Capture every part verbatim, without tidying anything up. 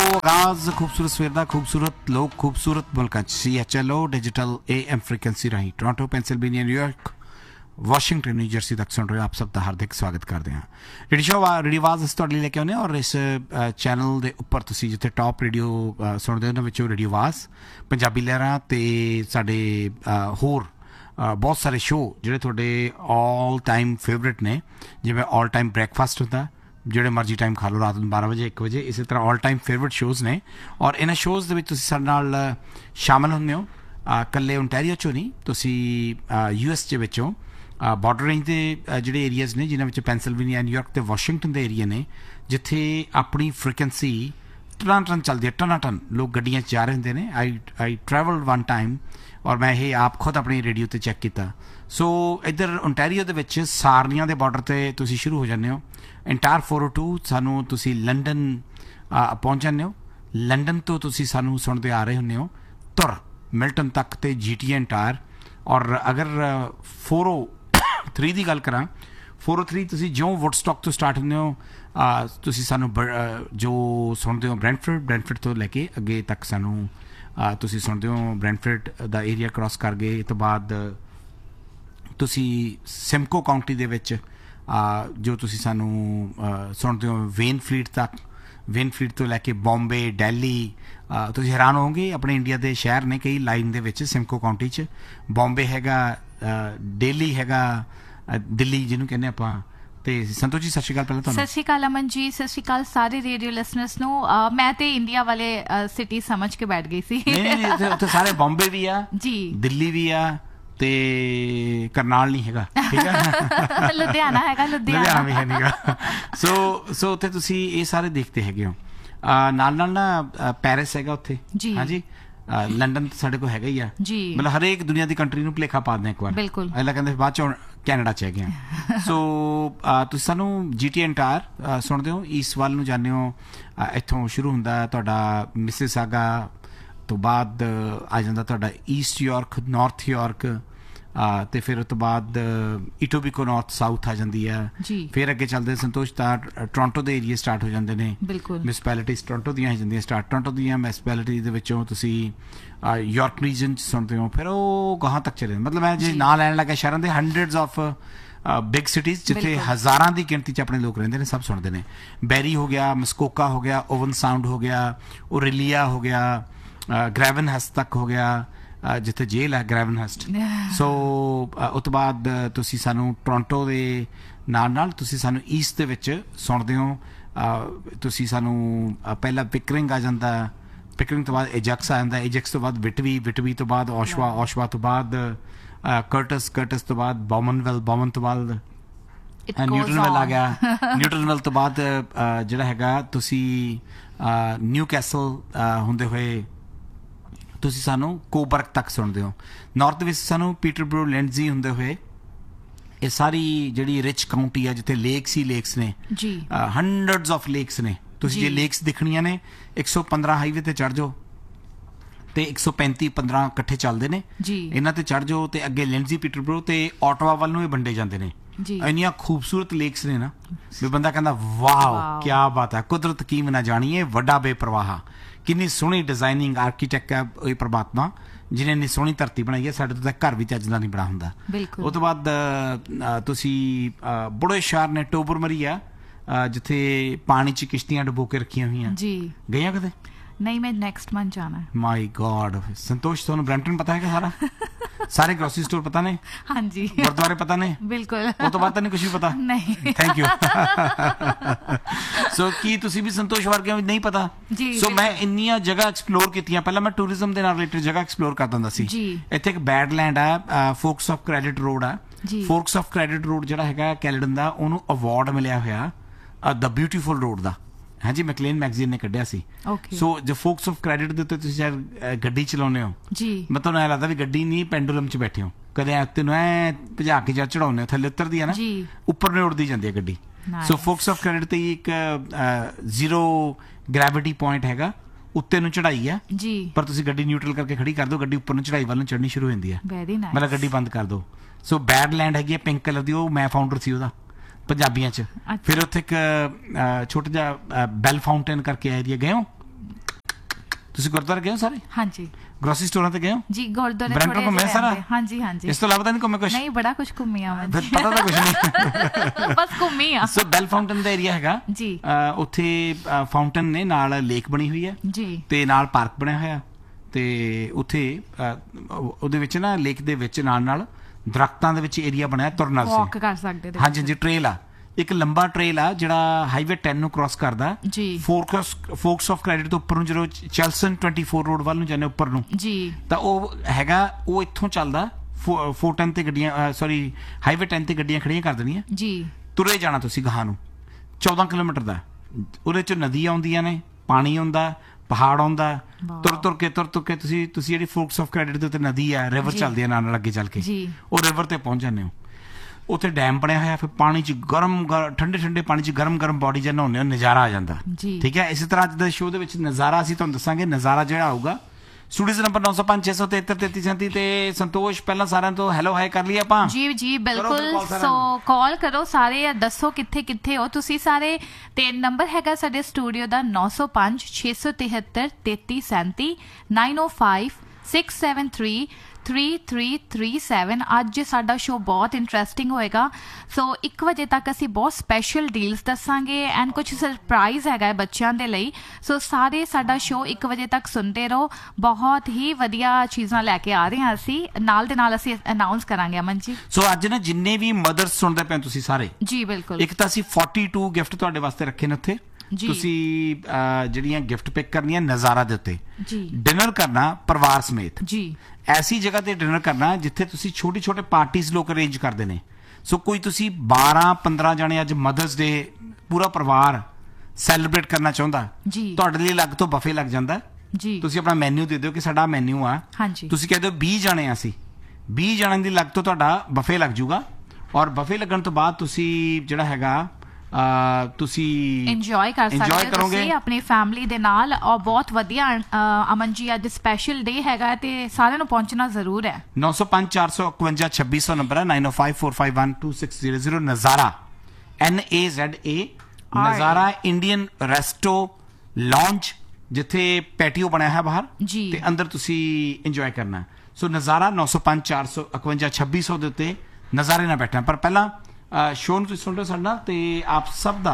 आगाज खूबसूरत सवेर का खूबसूरत लोग खूबसूरत मुल्क C H L O digital A M frequency Rahi Toronto Pennsylvania New York Washington new Jersey तक सुन रहे हो। आप सब का हार्दिक स्वागत करते हैं। रेडियो शो रेडियो आवाज़ अस तुहाडे लई लैके आउने और इस चैनल के उपर तुसीं जिथे टॉप रेडियो सुनते हो उन्हां विचों रेडियो आवाज़ पंजाबी लहरां ते साडे होर बहुत सारे शो जिहड़े तुहाडे ऑल टाइम फेवरेट ने, जिवें ऑल टाइम ब्रैकफास्ट हुंदा ਜਿਹੜੇ ਮਰਜ਼ੀ ਟਾਈਮ ਖਾ ਲਓ ਰਾਤ ਨੂੰ ਬਾਰਾਂ ਵਜੇ ਇੱਕ ਵਜੇ। ਇਸੇ ਤਰ੍ਹਾਂ ਆਲ ਟਾਈਮ ਫੇਵਰਟ ਸ਼ੋਜ਼ ਨੇ ਔਰ ਇਹਨਾਂ ਸ਼ੋਜ਼ ਦੇ ਵਿੱਚ ਤੁਸੀਂ ਸਾਡੇ ਨਾਲ ਸ਼ਾਮਲ ਹੁੰਦੇ ਹੋ। ਇਕੱਲੇ ਓਨਟਾਰੀਓ 'ਚੋਂ ਨਹੀਂ, ਤੁਸੀਂ ਯੂ ਐਸ ਦੇ ਵਿੱਚੋਂ ਬਾਰਡਰ ਰੇਂਜ ਦੇ ਜਿਹੜੇ ਏਰੀਆਜ਼ ਨੇ ਜਿਨ੍ਹਾਂ ਵਿੱਚ ਪੈਂਸਿਲਵੇਨੀਆ ਨਿਊਯਾਰਕ ਅਤੇ ਵਾਸ਼ਿੰਗਟਨ ਦੇ ਏਰੀਆ ਨੇ ਜਿੱਥੇ ਆਪਣੀ ਫ੍ਰੀਕੁਐਂਸੀ ਟਨਾਂ ਟਨ ਚੱਲਦੀ ਹੈ, ਟਨਾਂ ਟਨ ਲੋਕ ਗੱਡੀਆਂ 'ਚ ਜਾ ਰਹੇ ਹੁੰਦੇ ਨੇ। ਆਈ ਆਈ ਟਰੈਵਲਡ ਵਨ ਟਾਈਮ ਔਰ ਮੈਂ ਇਹ ਆਪ ਖੁਦ ਆਪਣੀ ਰੇਡੀਓ 'ਤੇ ਚੈੱਕ ਕੀਤਾ। ਸੋ ਇੱਧਰ ਓਨਟਾਰੀਓ ਦੇ ਵਿੱਚ ਸਾਰਨੀਆਂ ਦੇ ਬਾਰਡਰ 'ਤੇ ਤੁਸੀਂ ਸ਼ੁਰੂ ਹੋ ਜਾਂਦੇ ਹੋ। ਇੰਟਾਰ ਫੋਰ ਓ ਟੂ ਸਾਨੂੰ ਤੁਸੀਂ ਲੰਡਨ ਪਹੁੰਚ ਜਾਂਦੇ ਹੋ। ਲੰਡਨ ਤੋਂ ਤੁਸੀਂ ਸਾਨੂੰ ਸੁਣਦੇ ਆ ਰਹੇ ਹੁੰਦੇ ਹੋ ਤੁਰ ਮਿਲਟਨ ਤੱਕ ਅਤੇ ਜੀ ਟੀ ਇੰਟਾਰ। ਔਰ ਅਗਰ ਫੋਰ ਓ ਥਰੀ ਦੀ ਗੱਲ ਕਰਾਂ, ਫੋਰ ਓ ਥਰੀ ਤੁਸੀਂ ਜਿਉਂ ਵੁੱਡਸਟੌਕ ਤੋਂ ਸਟਾਰਟ ਹੁੰਦੇ ਹੋ ਤੁਸੀਂ ਸਾਨੂੰ ਜੋ ਸੁਣਦੇ ਹੋ ਬ੍ਰੈਂਟਫੋਰਡ, ਬ੍ਰੈਂਟਫੋਰਡ ਤੋਂ ਲੈ ਕੇ ਅੱਗੇ ਤੱਕ ਸਾਨੂੰ ਤੁਸੀਂ ਸੁਣਦੇ ਹੋ। ਬ੍ਰੈਂਟਫੋਰਡ ਦਾ ਏਰੀਆ ਕ੍ਰੋਸ ਕਰ ਗਏ ਇਹ ਤੋਂ ਬਾਅਦ ਤੁਸੀਂ ਸਿਮਕੋ ਕਾਊਂਟੀ ਦੇ ਵਿੱਚ ਜੋ ਤੁਸੀਂ ਸਾਨੂੰ ਸੁਣਦੇ ਹੋ ਵੇਨਫੀਲਡ ਤੱਕ, ਵੇਨਫੀਲਡ ਤੋਂ ਲੈ ਕੇ ਬੰਬੇ, ਦਿੱਲੀ। ਤੁਸੀਂ ਹੈਰਾਨ ਹੋਵੋਗੇ ਆਪਣੇ ਇੰਡੀਆ ਦੇ ਸ਼ਹਿਰ ਨੇ ਕਈ ਲਾਈਨ ਦੇ ਵਿੱਚ ਸਿਮਕੋ ਕਾਊਂਟੀ 'ਚ। ਬੰਬੇ ਹੈਗਾ, ਦਿੱਲੀ ਹੈਗਾ, ਦਿੱਲੀ ਜਿਹਨੂੰ ਕਹਿੰਦੇ ਆਪਾਂ। ਤੇ ਸੰਤੋਸ਼ ਜੀ ਸਤਿ ਸ਼੍ਰੀ ਅਕਾਲ। ਪਹਿਲਾਂ ਤੁਹਾਨੂੰ ਸਤਿ ਸ਼੍ਰੀ ਅਕਾਲ ਅਮਨ ਜੀ, ਸਤਿ ਸ਼੍ਰੀ ਅਕਾਲ ਸਾਰੇ ਰੇਡੀਓ ਲਿਸਨਰਸ ਨੂੰ। ਮੈਂ ਤੇ ਇੰਡੀਆ ਵਾਲੇ ਸਿਟੀ ਸਮਝ ਕੇ ਬੈਠ ਗਈ ਸੀ। ਨਹੀਂ ਨਹੀਂ, ਉੱਥੇ ਸਾਰੇ ਬੰਬੇ ਵੀ ਆ ਜੀ, ਦਿੱਲੀ ਵੀ ਆ ਤੇ ਕਰਨਾਲ ਨਹੀਂ ਹੈਗਾ, ਠੀਕ ਹੈ। ਲੁਧਿਆਣਾ ਹੈਗਾ, ਲੁਧਿਆਣਾ ਵੀ ਹੈ ਨੀਗਾ। ਸੋ ਸੋ ਉੱਥੇ ਤੁਸੀਂ ਇਹ ਸਾਰੇ ਦੇਖਦੇ ਹੈਗੇ ਹੋ। ਨਾਲ ਨਾਲ ਨਾ ਪੈਰਿਸ ਹੈਗਾ ਉੱਥੇ, ਹਾਂਜੀ। ਲੰਡਨ ਸਾਡੇ ਕੋਲ ਹੈਗਾ ਹੀ ਆ ਜੀ। ਮਤਲਬ ਹਰੇਕ ਦੁਨੀਆ ਦੀ ਕੰਟਰੀ ਨੂੰ ਭੁਲੇਖਾ ਪਾ ਦਿੰਦੇ ਇੱਕ ਵਾਰ, ਬਿਲਕੁਲ। ਅਗਲਾ ਕਹਿੰਦੇ ਬਾਅਦ ਚੋਂ ਕੈਨੇਡਾ 'ਚ ਹੈਗੇ ਆ। ਸੋ ਤੁਸੀਂ ਸਾਨੂੰ ਜੀ ਟੀ ਇੰਟਾਰ ਸੁਣਦੇ ਹੋ, ਈਸਟ ਵੱਲ ਨੂੰ ਜਾਂਦੇ ਹੋ। ਇੱਥੋਂ ਸ਼ੁਰੂ ਹੁੰਦਾ ਤੁਹਾਡਾ ਮਿਸਿਸਾਗਾ ਤੋਂ ਬਾਅਦ ਆ ਜਾਂਦਾ ਤੁਹਾਡਾ ਈਸਟ ਯਾਰਕ, ਨਾਰਥ ਯਾਰਕ ਅਤੇ ਫਿਰ ਉਸ ਤੋਂ ਬਾਅਦ ਇਟੋਬੀਕੋ ਨਾਰਥ ਸਾਊਥ ਆ ਜਾਂਦੀ ਆ। ਫਿਰ ਅੱਗੇ ਚੱਲਦੇ ਸੰਤੋਸ਼ ਤਾਂ ਟੋਰੰਟੋ ਦੇ ਏਰੀਏ ਸਟਾਰਟ ਹੋ ਜਾਂਦੇ ਨੇ, ਬਿਲਕੁਲ। ਮਿਊਨਿਸਪੈਲਿਟੀਜ਼ ਟੋਰੰਟੋ ਦੀਆਂ ਹੋ ਜਾਂਦੀਆਂ ਸਟਾਰਟ। ਟੋਰੰਟੋ ਦੀਆਂ ਮਿਊਨਿਸਪੈਲਿਟੀ ਦੇ ਵਿੱਚੋਂ ਤੁਸੀਂ ਯਾਰਕ ਰੀਜਨ 'ਚ ਸੁਣਦੇ ਹੋ। ਫਿਰ ਉਹ ਗਾਹਾਂ ਤੱਕ ਚਲੇ, ਮਤਲਬ ਮੈਂ ਜੇ ਨਾਂ ਲੈਣ ਲੱਗਾ ਸ਼ਹਿਰਾਂ ਦੇ ਹੰਡਰਡਸ ਆਫ ਬਿਗ ਸਿਟੀਜ਼ ਜਿੱਥੇ ਹਜ਼ਾਰਾਂ ਦੀ ਗਿਣਤੀ 'ਚ ਆਪਣੇ ਲੋਕ ਰਹਿੰਦੇ ਨੇ, ਸਭ ਸੁਣਦੇ ਨੇ। ਬੈਰੀ ਹੋ ਗਿਆ, ਮਸਕੋਕਾ ਹੋ ਗਿਆ, ਓਵਨ ਸਾਊਂਡ ਹੋ ਗਿਆ, ਓਰੇਲੀਆ ਹੋ ਗਿਆ, ਗ੍ਰੈਵਨਹਰਸਟ ਤੱਕ ਹੋ ਗਿਆ ਜਿੱਥੇ ਜੇਲ੍ਹ ਹੈ ਗ੍ਰੈਵਨਹਰਸਟ। ਸੋ ਉਸ ਤੋਂ ਬਾਅਦ ਤੁਸੀਂ ਸਾਨੂੰ ਟੋਰੰਟੋ ਦੇ ਨਾਲ ਨਾਲ ਤੁਸੀਂ ਸਾਨੂੰ ਈਸਟ ਦੇ ਵਿੱਚ ਸੁਣਦੇ ਹੋ। ਤੁਸੀਂ ਸਾਨੂੰ ਪਹਿਲਾਂ ਪਿਕਰਿੰਗ ਆ ਜਾਂਦਾ, ਪਿਕਰਿੰਗ ਤੋਂ ਬਾਅਦ ਏਜੈਕਸ ਆ ਜਾਂਦਾ, ਏਜੈਕਸ ਤੋਂ ਬਾਅਦ ਵਿਟਵੀ, ਵਿਟਵੀ ਤੋਂ ਬਾਅਦ ਓਸ਼ਵਾ, ਓਸ਼ਵਾ ਤੋਂ ਬਾਅਦ ਕਰਟਸ, ਕਰਟਸ ਤੋਂ ਬਾਅਦ ਬੌਮਨਵੈਲ, ਬੌਮਨ ਤੋਂ ਬਾਅਦ ਨਿਊਟਨਵੈਲ ਆ ਗਿਆ। ਨਿਊਟਨਵੈਲ ਤੋਂ ਬਾਅਦ ਜਿਹੜਾ ਹੈਗਾ ਤੁਸੀਂ ਨਿਊ ਕੈਸਲ ਹੁੰਦੇ ਹੋਏ ਤੁਸੀਂ ਸਾਨੂੰ ਕੋਬਰਗ ਤੱਕ ਸੁਣਦੇ ਹੋ। ਨਾਰਥ ਵਿੱਚ ਸਾਨੂੰ ਪੀਟਰਬਰੋ, ਲਿੰਡਜ਼ੀ ਹੁੰਦੇ ਹੋਏ ਇਹ ਸਾਰੀ ਜਿਹੜੀ ਰਿਚ ਕਾਊਂਟੀ ਆ ਜਿੱਥੇ ਲੇਕਸ ਹੀ ਲੇਕਸ ਨੇ, ਹੰਡਰਡਸ ਆਫ ਲੇਕਸ ਨੇ। ਤੁਸੀਂ ਜੇ ਲੇਕਸ ਦਿਖਣੀਆਂ ਨੇ ਇੱਕ ਸੌ ਪੰਦਰਾਂ ਹਾਈਵੇ ਤੇ ਚੜ੍ਹ ਜਾਓ ਤੇ ਇੱਕ ਸੌ ਪੈਂਤੀ ਪੰਦਰਾਂ ਇਕੱਠੇ ਚੱਲਦੇ ਨੇ, ਇਹਨਾਂ ਤੇ ਚੜ੍ਹ ਜਾਓ ਤੇ ਅੱਗੇ ਲਿੰਡਜ਼ੀ, ਪੀਟਰਬਰੋ ਤੇ ਆਟਵਾ ਵੱਲ ਨੂੰ ਇਹ ਵੰਡੇ ਜਾਂਦੇ ਨੇ। ਇੰਨੀਆਂ ਖੂਬਸੂਰਤ ਲੇਕਸ ਨੇ ਨਾ ਵੀ ਬੰਦਾ ਕਹਿੰਦਾ ਵਾਓ ਕਿਆ ਬਾਤ ਹੈ, ਕੁਦਰਤ ਕੀ ਨਾ ਜਾਣੀਏ, ਵੱਡਾ ਬੇਪਰਵਾਹ। ਕਿੰਨੀ ਸੋਹਣੀ ਡਿਜ਼ਾਈਨਿੰਗ ਆਰਕੀਟੈਕਟ ਹੈ ਇਹ ਪਰਮਾਤਮਾ ਜਿਹਨੇ ਇੰਨੀ ਸੋਹਣੀ ਧਰਤੀ ਬਣਾਈ ਹੈ। ਸਾਡੇ ਤੋਂ ਤਾਂ ਘਰ ਵੀ ਚੱਜ ਦਾ ਨਹੀਂ ਬਣਾ ਹੁੰਦਾ। ਉਹ ਤੋਂ ਬਾਅਦ ਤੁਸੀਂ ਬੜੇ ਸ਼ਹਿਰ ਨੇ, ਟੋਬਰਮਰੀ ਆ ਜਿੱਥੇ ਪਾਣੀ 'ਚ ਕਿਸ਼ਤੀਆਂ ਡੁਬੋ ਕੇ ਰੱਖੀਆਂ ਹੋਈਆਂ, ਗਈਆਂ ਕਦੇ? ਨਹੀਂ, ਮੈਂ ਨੈਕਸਟ ਮੰਥ ਜਾਣਾ। ਮਾਈ ਗॉड ਸੰਤੋਸ਼, ਤੁਹਾਨੂੰ ਬਰੈਂਪਟਨ ਪਤਾ ਹੈਗਾ ਸਾਰਾ? ਸਾਰੇ ਗ੍ਰੋਸਰੀ ਸਟੋਰ ਪਤਾ ਨੇ? ਹਾਂਜੀ। ਗੁਰਦੁਆਰੇ ਪਤਾ ਨੇ? ਬਿਲਕੁਲ। ਉਹ ਤੋਂ ਬਾਅਦ ਤਾਂ ਨਹੀਂ ਕੁਝ ਵੀ ਪਤਾ? ਨਹੀਂ। Thank you. ਸੋ ਕੀ ਤੁਸੀਂ ਵੀ ਸੰਤੋਸ਼ ਵਰਗਿਆਂ ਵੀ ਨਹੀਂ ਪਤਾ? ਜੀ। ਸੋ ਮੈਂ ਇੰਨੀਆਂ ਜਗ੍ਹਾ ਐਕਸਪਲੋਰ ਕੀਤੀਆਂ। ਪਹਿਲਾਂ ਮੈਂ ਟੂਰਿਜ਼ਮ ਦੇ ਨਾਲ ਰਿਲੇਟਡ ਜਗ੍ਹਾ ਐਕਸਪਲੋਰ ਕਰਦਾ ਹੁੰਦਾ ਸੀ। ਇੱਥੇ ਇੱਕ ਬੈਡਲੈਂਡ ਆ, ਫੋਰਕਸ ਆਫ ਕ੍ਰੈਡਿਟ ਰੋਡ ਆ। ਫੋਰਕਸ ਆਫ ਕ੍ਰੈਡਿਟ ਰੋਡ ਜਿਹੜਾ ਹੈਗਾ ਕੈਲੇਡਨ ਦਾ, ਉਹਨੂੰ ਅਵਾਰਡ ਮਿਲਿਆ ਹੋਇਆ ਦ ਬਿਊਟੀਫੁਲ ਰੋਡ ਦਾ। ਹਾਂਜੀ, ਮੈਕਲੇਨ ਮੈਗਜ਼ੀਨ ਨੇ ਕੱਢਿਆ ਸੀ। ਸੋ ਜੋ ਫੋਕਸ ਆਫ ਕ੍ਰੈਡਿਟ ਦੇ ਉੱਤੇ ਤੁਸੀਂ ਗੱਡੀ ਚਲਾਉਂਦੇ ਹੋ, ਮੈਂ ਤੁਹਾਨੂੰ ਐਂ ਲੱਗਦਾ ਵੀ ਗੱਡੀ ਨਹੀਂ ਪੈਂਡੂਲਮ 'ਚ ਬੈਠੇ ਹੋ। ਕਦੇ ਤੈਨੂੰ ਐ ਭਜਾ ਕੇ ਜਾਂ ਚੜਾਉਂਦੇ ਹੋ, ਥੱਲੇ ਉਤਰਦੀ ਆ ਨਾ, ਉੱਪਰ ਨੂੰ ਉੜਦੀ ਜਾਂਦੀ ਹੈ ਗੱਡੀ। ਸੋ ਫੋਕਸ ਆਫ ਕ੍ਰੈਡਿਟ ਤੇ ਇੱਕ ਜ਼ੀਰੋ ਗ੍ਰੈਵਿਟੀ ਪੁਆਇੰਟ ਹੈਗਾ, ਉੱਤੇ ਨੂੰ ਚੜਾਈ ਆ ਪਰ ਤੁਸੀਂ ਗੱਡੀ ਨਿਊਟਰਲ ਕਰਕੇ ਖੜੀ ਕਰ ਦਿਓ, ਗੱਡੀ ਉੱਪਰ ਨੂੰ ਚੜਾਈ ਵੱਲ ਨੂੰ ਚੜਨੀ ਸ਼ੁਰੂ ਹੋ ਜਾਂਦੀ ਹੈ। ਮਤਲਬ ਗੱਡੀ ਬੰਦ ਕਰ ਦਿਓ। ਸੋ ਬੈਡਲੈਂਡ ਹੈਗੀ ਹੈ ਪਿੰਕ ਕਲਰ ਦੀ, ਉਹ ਮੈਂ ਫਾਊਂਡਰ ਸੀ ਉਹਦਾ ਪੰਜਾਬੀਆਂ 'ਚ। ਫਿਰ ਉੱਥੇ ਇੱਕ ਛੋਟਾ ਜਿਹਾ ਬੈਲ ਫਾਊਂਟੇਨ ਕਰਕੇ ਏਰੀਆ ਗਏ ਹੋ? ਤੁਸੀਂ ਗੁਰਦੁਆਰੇ ਗਏ ਹੋ ਸਾਰੇ? ਹਾਂਜੀ। ਗ੍ਰੋਸਰੀ ਸਟੋਰਾਂ ਤੇ ਗਏ ਹੋ ਜੀ? ਗੁਰਦੁਆਰੇ ਥੋੜੇ ਘੁੰਮੇ ਸਾਰਾ? ਹਾਂਜੀ ਹਾਂਜੀ। ਇਸ ਤੋਂ ਇਲਾਵਾ ਤਾਂ ਨਹੀਂ ਘੁੰਮੇ ਕੁਝ? ਨਹੀਂ, ਬੜਾ ਕੁਝ ਘੁੰਮੀ ਆ ਮੈਂ। ਪਤਾ ਤਾਂ ਕੁਝ ਨਹੀਂ, ਬਸ ਘੁੰਮੀ ਆ। ਸੋ ਬੈਲ ਫਾਊਂਟਨ ਦਾ ਏਰੀਆ ਹੈਗਾ ਜੀ, ਉੱਥੇ ਫਾਊਂਟਨ ਨੇ, ਨਾਲ ਲੇਕ ਬਣੀ ਹੋਈ ਹੈ ਜੀ, ਤੇ ਨਾਲ ਪਾਰਕ ਬਣਿਆ ਹੋਇਆ, ਤੇ ਉੱਥੇ ਉਹਦੇ ਵਿੱਚ ਨਾ ਲੇਕ ਦੇ ਵਿੱਚ ਨਾਲ ਨਾਲ ਦਰਖਤਾਂ ਦੇ ਵਿੱਚ ਏਰੀਆ ਬਣਿਆ ਤੁਰਨਾ ਸੀ, ਵਾਕ ਕਰ ਸਕਦੇ। ਹਾਂਜੀ ਹਾਂਜੀ। ਟ੍ਰੇਲ ਆ, ਇੱਕ ਲੰਬਾ ਟ੍ਰੇਲ ਆ ਜਿਹੜਾ ਹਾਈਵੇ ਦਸ ਨੂੰ ਕ੍ਰਾਸ ਕਰਦਾ ਜੀ, ਫੋਕਸ ਫੋਕਸ ਆਫ ਕ੍ਰੈਡਿਟ ਤੋਂ ਉੱਪਰ ਨੂੰ, ਜਦੋਂ ਚੈਲਸਨ ਚੌਬੀ ਰੋਡ ਵੱਲ ਨੂੰ ਜਾਂਦੇ ਉੱਪਰ ਨੂੰ ਜੀ, ਤਾਂ ਉਹ ਹੈਗਾ, ਉਹ ਇੱਥੋਂ ਚੱਲਦਾ ਫੋਰਟਨ ਤੇ ਗੱਡੀਆਂ, ਸੌਰੀ ਹਾਈਵੇ ਦਸ ਤੇ ਗੱਡੀਆਂ ਖੜੀਆਂ ਕਰ ਦੇਣੀਆਂ ਜੀ, ਤੁਰੇ ਜਾਣਾ ਤੁਸੀਂ ਗਾਹਾਂ ਨੂੰ, ਚੌਦਾਂ ਕਿਲੋਮੀਟਰ ਦਾ। ਉਹਦੇ ਚ ਨਦੀ ਆਉਂਦੀਆਂ ਨੇ, ਪਾਣੀ ਆਉਂਦਾ, ਪਹਾੜ ਆਉਂਦਾ, ਤੁਰ ਤੁਰ ਕੇ ਤੁਰ ਤੁਰ ਕੇ ਤੁਸੀਂ ਤੁਸੀਂ ਜਿਹੜੀ ਫੋਕਸ ਆਫ ਕ੍ਰੈਡਿਟ ਦੇ ਉੱਤੇ ਨਦੀ ਆ, ਰਿਵਰ ਚੱਲਦੀ ਆ ਨਾਲ ਨਾਲ ਅੱਗੇ ਚੱਲ ਕੇ, ਉਹ ਰਿਵਰ ਤੇ ਪਹੁੰਚ ਜਾਂਦੇ ਹੋ। ਉੱਥੇ ਡੈਮ ਬਣਿਆ ਹੋਇਆ, ਫਿਰ ਪਾਣੀ ਚ ਗਰਮ ਠੰਡੇ ਠੰਡੇ ਪਾਣੀ ਚ ਗਰਮ ਗਰਮ ਬੋਡੀ ਜਾਂ ਨਹਾਉਂਦੇ ਹੋ, ਨਜ਼ਾਰਾ ਆ ਜਾਂਦਾ। ਠੀਕ ਹੈ, ਇਸੇ ਤਰ੍ਹਾਂ ਅੱਜ ਦੇ ਸ਼ੋਅ ਦੇ ਵਿੱਚ ਨਜ਼ਾਰਾ ਅਸੀਂ ਤੁਹਾਨੂੰ ਦੱਸਾਂਗੇ। ਨਜ਼ਾਰਾ ਜਿਹੜਾ ਆਊਗਾ, ਸਟੂਡੀਓ ਨੰਬਰ ਨੌ ਸੌ ਪੰਜ ਛੇ ਸੌ ਤਿਹੱਤਰ ਤੇਤੀ ਸੈਂਤੀ ਤੇ ਸੰਤੋਸ਼, ਪਹਿਲਾਂ ਸਾਰਿਆਂ ਤੋਂ ਹੈਲੋ ਹਾਈ ਕਰ ਲਈ ਆਪਾਂ? ਜੀ ਜੀ ਬਿਲਕੁਲ। ਸੋ ਕਾਲ ਕਰੋ ਸਾਰੇ, ਦੱਸੋ ਕਿੱਥੇ ਕਿੱਥੇ ਹੋ ਤੁਸੀਂ ਸਾਰੇ, ਤੇ ਨੰਬਰ ਹੈਗਾ ਸਾਡੇ ਸਟੂਡੀਓ ਦਾ ਨੌ ਸੌ ਪੰਜ ਛੇ ਸੌ ਤਿਹੱਤਰ ਤੇਤੀ ਸੈਂਤੀ, ਨਾਈਨ ਓ five six seven three three three three seven. ਅੱਜ ਸਾਡਾ ਸ਼ੋਅ ਬਹੁਤ ਇੰਟਰਸਟਿੰਗ ਹੋਏਗਾ। ਸੋ ਇੱਕ ਵਜੇ ਤੱਕ ਅਸੀਂ ਬਹੁਤ ਸਪੈਸ਼ਲ ਡੀਲਸ ਦੱਸਾਂਗੇ ਐਂਡ ਕੁਝ ਸਰਪ੍ਰਾਈਜ਼ ਹੈਗਾ ਬੱਚਿਆਂ ਦੇ ਲਈ। ਸੋ ਸਾਰੇ ਸਾਡਾ ਸ਼ੋਅ ਇੱਕ ਵਜੇ ਤੱਕ ਸੁਣਦੇ ਰਹੋ, ਬਹੁਤ ਹੀ ਵਧੀਆ ਚੀਜ਼ਾਂ ਲੈ ਕੇ ਆ ਰਹੇ ਹਾਂ ਅਸੀਂ, ਨਾਲ ਦੇ ਨਾਲ ਅਸੀਂ ਅਨਾਉਂਸ ਕਰਾਂਗੇ ਅਮਨ ਜੀ। ਸੋ ਅੱਜ ਨਾ ਜਿੰਨੇ ਵੀ ਮਦਰਸ ਸੁਣਦੇ ਪਏ ਤੁਸੀਂ ਸਾਰੇ, ਜੀ ਬਿਲਕੁਲ, ਇੱਕ ਤਾਂ ਅਸੀਂ ਬयालीस ਗਿਫਟ ਤੁਹਾਡੇ ਵਾਸਤੇ ਰੱਖੇ ਨੇ ਉੱਥੇ, ਤੁਸੀਂ ਜਿਹੜੀਆਂ ਗਿਫਟ ਪਿਕ ਕਰਨੀਆਂ ਨਜ਼ਾਰਾ ਦੇ ਉੱਤੇ, ਡਿਨਰ ਕਰਨਾ ਪਰਿਵਾਰ ਸਮੇਤ ਜੀ, ਐਸੀ ਜਗ੍ਹਾ ਤੇ ਡਿਨਰ ਕਰਨਾ ਜਿੱਥੇ ਤੁਸੀਂ ਛੋਟੀ ਛੋਟੇ ਪਾਰਟੀਜ਼ ਲੋਕ ਅਰੇਂਜ ਕਰਦੇ ਨੇ। ਸੋ ਕੋਈ ਤੁਸੀਂ ਬਾਰਾਂ ਪੰਦਰਾਂ ਜਾਣੇ ਅੱਜ ਮਦਰਸ ਡੇ ਪੂਰਾ ਪਰਿਵਾਰ ਸੈਲੀਬ੍ਰੇਟ ਕਰਨਾ ਚਾਹੁੰਦਾ, ਤੁਹਾਡੇ ਲਈ ਅਲੱਗ ਤੋਂ ਬਫੇ ਲੱਗ ਜਾਂਦਾ ਜੀ। ਤੁਸੀਂ ਆਪਣਾ ਮੈਨੂ ਦੇ ਦਿਓ ਕਿ ਸਾਡਾ ਮੈਨੂ ਆ, ਤੁਸੀਂ ਕਹਿ ਦਿਓ ਵੀਹ ਜਾਣੇ ਆ ਅਸੀਂ, ਵੀਹ ਜਾਣਿਆਂ ਦੀ ਲੱਗ ਤੋਂ ਤੁਹਾਡਾ ਬਫੇ ਲੱਗ ਜੂਗਾ। ਔਰ ਬਫੇ ਲੱਗਣ ਤੋਂ ਬਾਅਦ ਤੁਸੀਂ ਜਿਹੜਾ ਹੈਗਾ ਤੁਸੀਂ ਇੰਜੋਏ ਕਰ ਸਕਦੇ ਹੋ ਤੁਸੀਂ ਆਪਣੀ ਫੈਮਿਲੀ ਦੇ ਨਾਲ, ਔਰ ਬਹੁਤ ਵਧੀਆ। ਅਮਨ ਜੀ ਅੱਜ ਸਪੈਸ਼ਲ ਡੇ ਹੈਗਾ ਤੇ ਸਾਰਿਆਂ ਨੂੰ ਪਹੁੰਚਣਾ ਜ਼ਰੂਰ ਹੈ। ਨੌ ਸੌ ਪੰਜ ਚਾਰ ਸੌ ਇਕਵੰਜਾ ਛੱਬੀ ਸੌ ਨੰਬਰ ਹੈ, ਨਾਈਨ ਓ five four five one two six zero zero. ਨਜ਼ਾਰਾ, ਐਨ ਏ ਜ਼ੈਡ ਏ, ਨਜ਼ਾਰਾ ਇੰਡੀਅਨ ਰੈਸਟੋ ਲੌਂਜ, ਜਿੱਥੇ ਪੈਟੀਓ ਬਣਿਆ ਹੈ ਬਾਹਰ ਤੇ ਅੰਦਰ ਤੁਸੀਂ ਇੰਜੋਏ ਕਰਨਾ। ਸੋ ਨਜ਼ਾਰਾ ਨੌ ਸੌ ਪੰਜ ਚਾਰ ਸੌ ਇਕਵੰਜਾ ਛੱਬੀ ਸੌ ਦੇ ਉੱਤੇ ਨਜ਼ਾਰੇ ਨਾਲ ਬੈਠਣਾ। ਪਰ ਪਹਿਲਾਂ ਸ਼ੋਅ ਨੂੰ ਤੁਸੀਂ ਸੁਣ ਰਹੇ ਹੋ ਸਾਡਾ, ਤੇ ਆਪ ਸਭ ਦਾ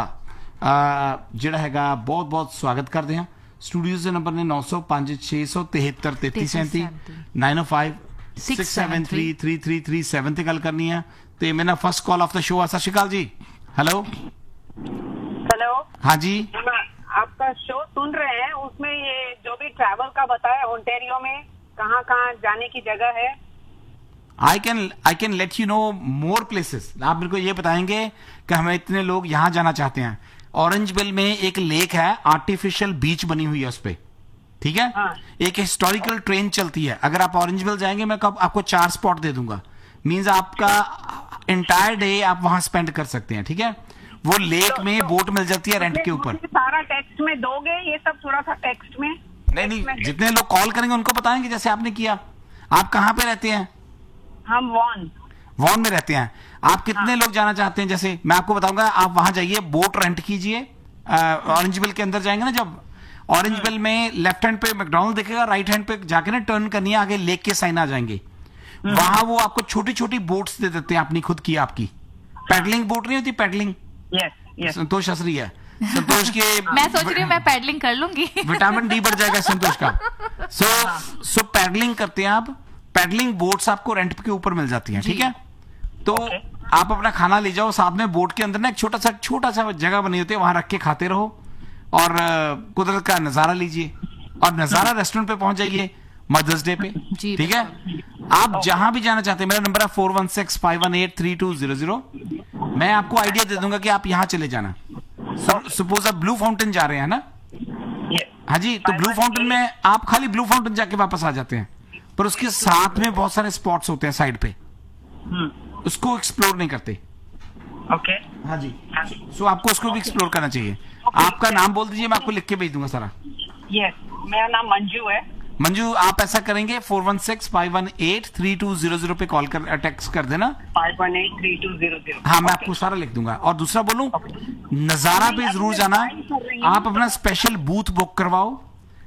ਜਿਹੜਾ ਹੈਗਾ ਬਹੁਤ ਬਹੁਤ ਸਵਾਗਤ ਕਰਦੇ ਹਾਂ। ਸਟੂਡੀਓਜ਼ ਦੇ ਨੰਬਰ ਨੇ ਨੌ ਸੌ ਪੰਜ ਛੇ ਸੌ ਤਿਹੱਤਰ ਤੇਤੀ ਸੈਂਤੀ, ਨਾਈਨ ਓ five six seven three three three three seven ਤੇ ਗੱਲ ਕਰਨੀ ਹੈ। ਤੇ ਮੇਰਾ first call of the show है। सत श्री अकाल जी। हेलो हेलो, हाँ जी, आपका शो सुन रहे हैं, उसमें ये जो भी ट्रैवल का बताया ओंटारियो में कहाँ कहाँ जाने की जगह है। I can I can let you know more places. आप मेरे को ये बताएंगे कि हमें इतने लोग यहाँ जाना चाहते हैं। ऑरेंजविल में एक लेक है, आर्टिफिशियल बीच बनी हुई है उस पे, ठीक है। हाँ। एक हिस्टोरिकल ट्रेन चलती है, अगर आप ऑरेंजविल जाएंगे मैं कब आपको चार स्पॉट दे दूंगा, मींस आपका एंटायर डे आप वहां स्पेंड कर सकते हैं, ठीक है। वो लेक तो, में तो, बोट मिल जाती है रेंट के ऊपर। सारा टेक्स्ट में दोगे ये सब, थोड़ा सा टेक्स्ट में? नहीं नहीं, जितने लोग कॉल करेंगे उनको बताएंगे, जैसे आपने किया। आप कहाँ पे रहते हैं? हम वॉन वॉन में रहते हैं। आप कितने हाँ। लोग जाना चाहते हैं? जैसे मैं आपको बताऊंगा, आप वहां जाइए, बोट रेंट कीजिए, ऑरेंजविल के अंदर जाएंगे ना, जब ऑरेंजविल में लेफ्ट हैंड पे मैकडॉनल्ड दिखेगा, राइट हैंड पे जाके ना टर्न करनी है, आगे लेक के साइन आ जाएंगे, वहां वो आपको छोटी छोटी बोट्स दे देते हैं अपनी खुद की, आपकी पैडलिंग बोट नहीं होती, पैडलिंग। यस यस, संतोष हंस रही है। संतोष के मैं सोच रही हूँ मैं पैडलिंग कर लूंगी, विटामिन डी बढ़ जाएगा संतोष का। सो सो पैडलिंग करते हैं आप, पैडलिंग बोट्स आपको रेंट के ऊपर मिल जाती हैं, ठीक है। तो okay. आप अपना खाना ले जाओ, साथ में बोट के अंदर ना एक छोटा सा छोटा सा जगह बनी होती है, वहां रख के खाते रहो और कुदरत का नजारा लीजिए। और नजारा रेस्टोरेंट पे पहुंच जाइए मदर्स डे पे, ठीक है। आप जहां भी जाना चाहते हैं, मेरा नंबर है four one six five one eight three to zero zero. मैं आपको आइडिया दे दूंगा कि आप यहाँ चले जाना। सपोज आप ब्लू फाउंटेन जा रहे हैं ना, हाँ जी, तो ब्लू फाउंटेन में आप खाली ब्लू फाउंटेन जाके वापस आ जाते हैं, पर उसके साथ में बहुत सारे स्पॉट्स होते हैं साइड पे, उसको एक्सप्लोर नहीं करते। ओके, हाँ जी, सो आपको उसको भी एक्सप्लोर करना चाहिए। आपका नाम बोल दीजिए, मैं आपको लिख के भेज दूंगा सारा। यस, मेरा नाम मंजू है। मंजू, आप ऐसा करेंगे four one six five one eight three to zero zero पे कॉल कर टेक्स्ट कर देना, five one eight three to zero zero. हाँ, मैं आपको सारा लिख दूंगा। और दूसरा बोलूं, नजारा पे जरूर जाना, आप अपना स्पेशल बूथ बुक करवाओ,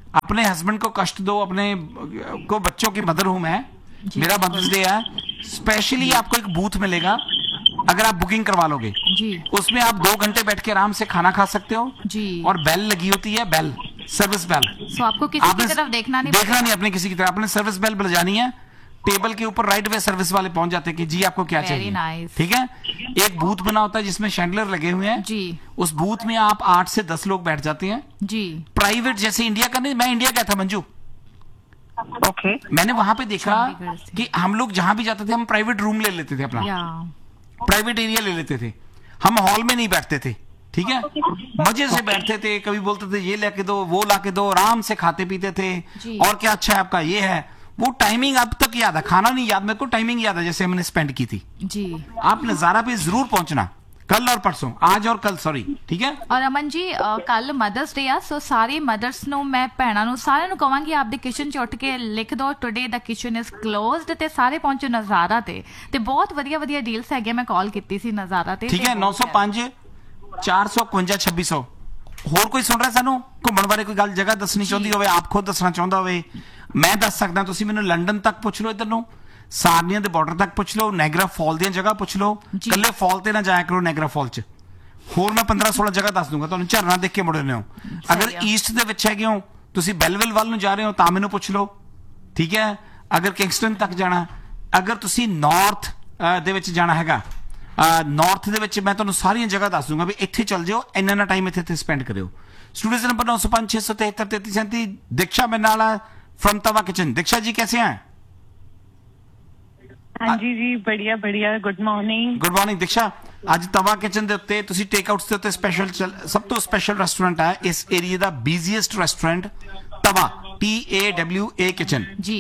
अपने हस्बैंड को कष्ट दो, अपने को बच्चों की मदर हूं मैं, मेरा मदर्स डे है, स्पेशली आपको एक बूथ मिलेगा अगर आप बुकिंग करवा लोगे जी। उसमें आप दो घंटे बैठ के आराम से खाना खा सकते हो जी। और बेल लगी होती है, बेल, सर्विस बेल। सो आपको किसी की तरफ देखना नहीं देखना नहीं अपने किसी की तरफ, आपने सर्विस बेल बजानी है, टेबल के ऊपर राइट वे सर्विस वाले पहुंच जाते हैं कि जी आपको क्या चाहिए। nice. ठीक है। एक बूथ बना होता है जिसमें शैंडलर लगे हुए हैं जी। उस बूथ में आप आठ से दस लोग बैठ जाते हैं जी। प्राइवेट, जैसे इंडिया का नहीं, मैं इंडिया गया था मंजू, ओके okay. मैंने वहां पे देखा कि हम लोग जहां भी जाते थे हम प्राइवेट रूम ले लेते थे, अपना प्राइवेट एरिया ले लेते थे, हम हॉल में नहीं बैठते थे। ठीक है, मजे से बैठते थे, कभी बोलते थे ये लेके दो, वो लाके दो, आराम से खाते पीते थे। और क्या अच्छा है आपका, ये है वो। टाइमिंग अब तक याद है, खाना नहीं याद, मेरे को टाइमिंग याद है जैसे हमने स्पेंड की थी जी। आप नजारा पे जरूर पहुंचना, कल और परसों, आज और कल, सॉरी। ठीक है। और अमन जी कल ਮਦਰਸ ਡੇ ਆ, ਸੋ ਸਾਰੇ ਮਦਰਸ ਨੂੰ ਮੈਂ ਭੈਣਾਂ ਨੂੰ ਸਾਰਿਆਂ ਨੂੰ ਕਹਾਂਗੀ ਆਪਦੇ ਕਿਚਨ ਚ ਉੱਠ ਕੇ ਲਿਖ ਦੋ today the kitchen is closed ਤੇ ਸਾਰੇ ਪਹੁੰਚੋ ਨਜ਼ਾਰਾ ਤੇ ਤੇ ਬਹੁਤ ਵਧੀਆ ਵਧੀਆ ਡੀਲਸ ਹੈਗੇ। ਮੈਂ ਕਾਲ ਕੀਤੀ ਸੀ ਨਜ਼ਾਰਾ ਤੇ। ਠੀਕ ਹੈ। ਨੌ ਸੌ ਪੰਜ ਚਾਰ ਸੌ ਇਕਵੰਜਾ ਛੱਬੀ ਸੌ। ਹੋਰ ਕੋਈ ਸੁਣ ਰਿਹਾ ਸਾਨੂੰ ਘੁੰਮਣ ਬਾਰੇ ਕੋਈ ਗੱਲ ਜਗ੍ਹਾ ਦੱਸਣੀ ਚਾਹੁੰਦੀ ਹੋਵੇ, ਆਪ ਖੁਦ ਦੱਸਣਾ ਚਾਹੁੰਦਾ ਹੋਵੇ, ਮੈਂ ਦੱਸ ਸਕਦਾ। ਤੁਸੀਂ ਮੈਨੂੰ ਲੰਡਨ ਤੱਕ ਪੁੱਛ ਲਓ, ਇੱਧਰ ਨੂੰ ਸਾਰਨੀਆਂ ਦੇ ਬਾਰਡਰ ਤੱਕ ਪੁੱਛ ਲਓ, ਨਾਇਗਰਾ ਫਾਲ ਦੀਆਂ ਜਗ੍ਹਾ ਪੁੱਛ ਲਓ, ਕੱਲੇ ਫਾਲ ਤੇ ਨਾ ਜਾਇਆ ਕਰੋ ਨਾਇਗਰਾ ਫਾਲ ਚ। ਹੋਰ ਮੈਂ ਪੰਦਰਾਂ ਸੋਲਾਂ ਜਗ੍ਹਾ ਦੱਸ ਦੂੰਗਾ ਤੁਹਾਨੂੰ, ਝਰਨਾ ਦੇਖ ਕੇ ਮੁੜਨੇ ਹੋ। ਅਗਰ ਈਸਟ ਦੇ ਵਿੱਚ ਹੈਗੇ ਹੋ, ਤੁਸੀਂ ਬੈਲਵਿਲ ਵੱਲ ਨੂੰ ਜਾ ਰਹੇ ਹੋ ਤਾਂ ਮੈਨੂੰ ਪੁੱਛ ਲਓ। ਠੀਕ ਹੈ। ਅਗਰ ਕਿੰਗਸਟਨ ਤੱਕ ਜਾਣਾ, ਅਗਰ ਤੁਸੀਂ ਨਾਰਥ ਦੇ ਵਿੱਚ ਜਾਣਾ ਹੈਗਾ, ਨਾਰਥ ਦੇ ਵਿੱਚ ਮੈਂ ਤੁਹਾਨੂੰ ਸਾਰੀਆਂ ਜਗ੍ਹਾ ਦੱਸ ਦੂੰਗਾ ਵੀ ਇੱਥੇ ਚੱਲ ਜਾਓ, ਇੰਨਾ ਨਾ ਟਾਈਮ ਇੱਥੇ ਇੱਥੇ ਸਪੈਂਡ ਕਰਿਓ। स्टूडियो नंबर नौ सौ पांच छह सौ तिहत्तर तैतीस सैंतीस। दीक्षा मेरे नाल from Tawa kitchen. Diksha ji कैसे हैं? हाँ जी जी बढ़िया बढ़िया। Good morning. गुड मॉर्निंग दीक्षा। ਅੱਜ ਤਵਾ ਕਿਚਨ ਦੇ ਉੱਤੇ ਤੁਸੀਂ ਟੇਕ ਆਊਟਸ ਦੇ ਉੱਤੇ ਸਪੈਸ਼ਲ ਸਭ ਤੋਂ ਸਪੈਸ਼ਲ ਰੈਸਟੋਰੈਂਟ ਹੈ ਇਸ ਏਰੀਆ ਦਾ, ਬਿਜ਼ੀਐਸਟ ਰੈਸਟੋਰੈਂਟ ਤਵਾ, T A W A kitchen ਜੀ।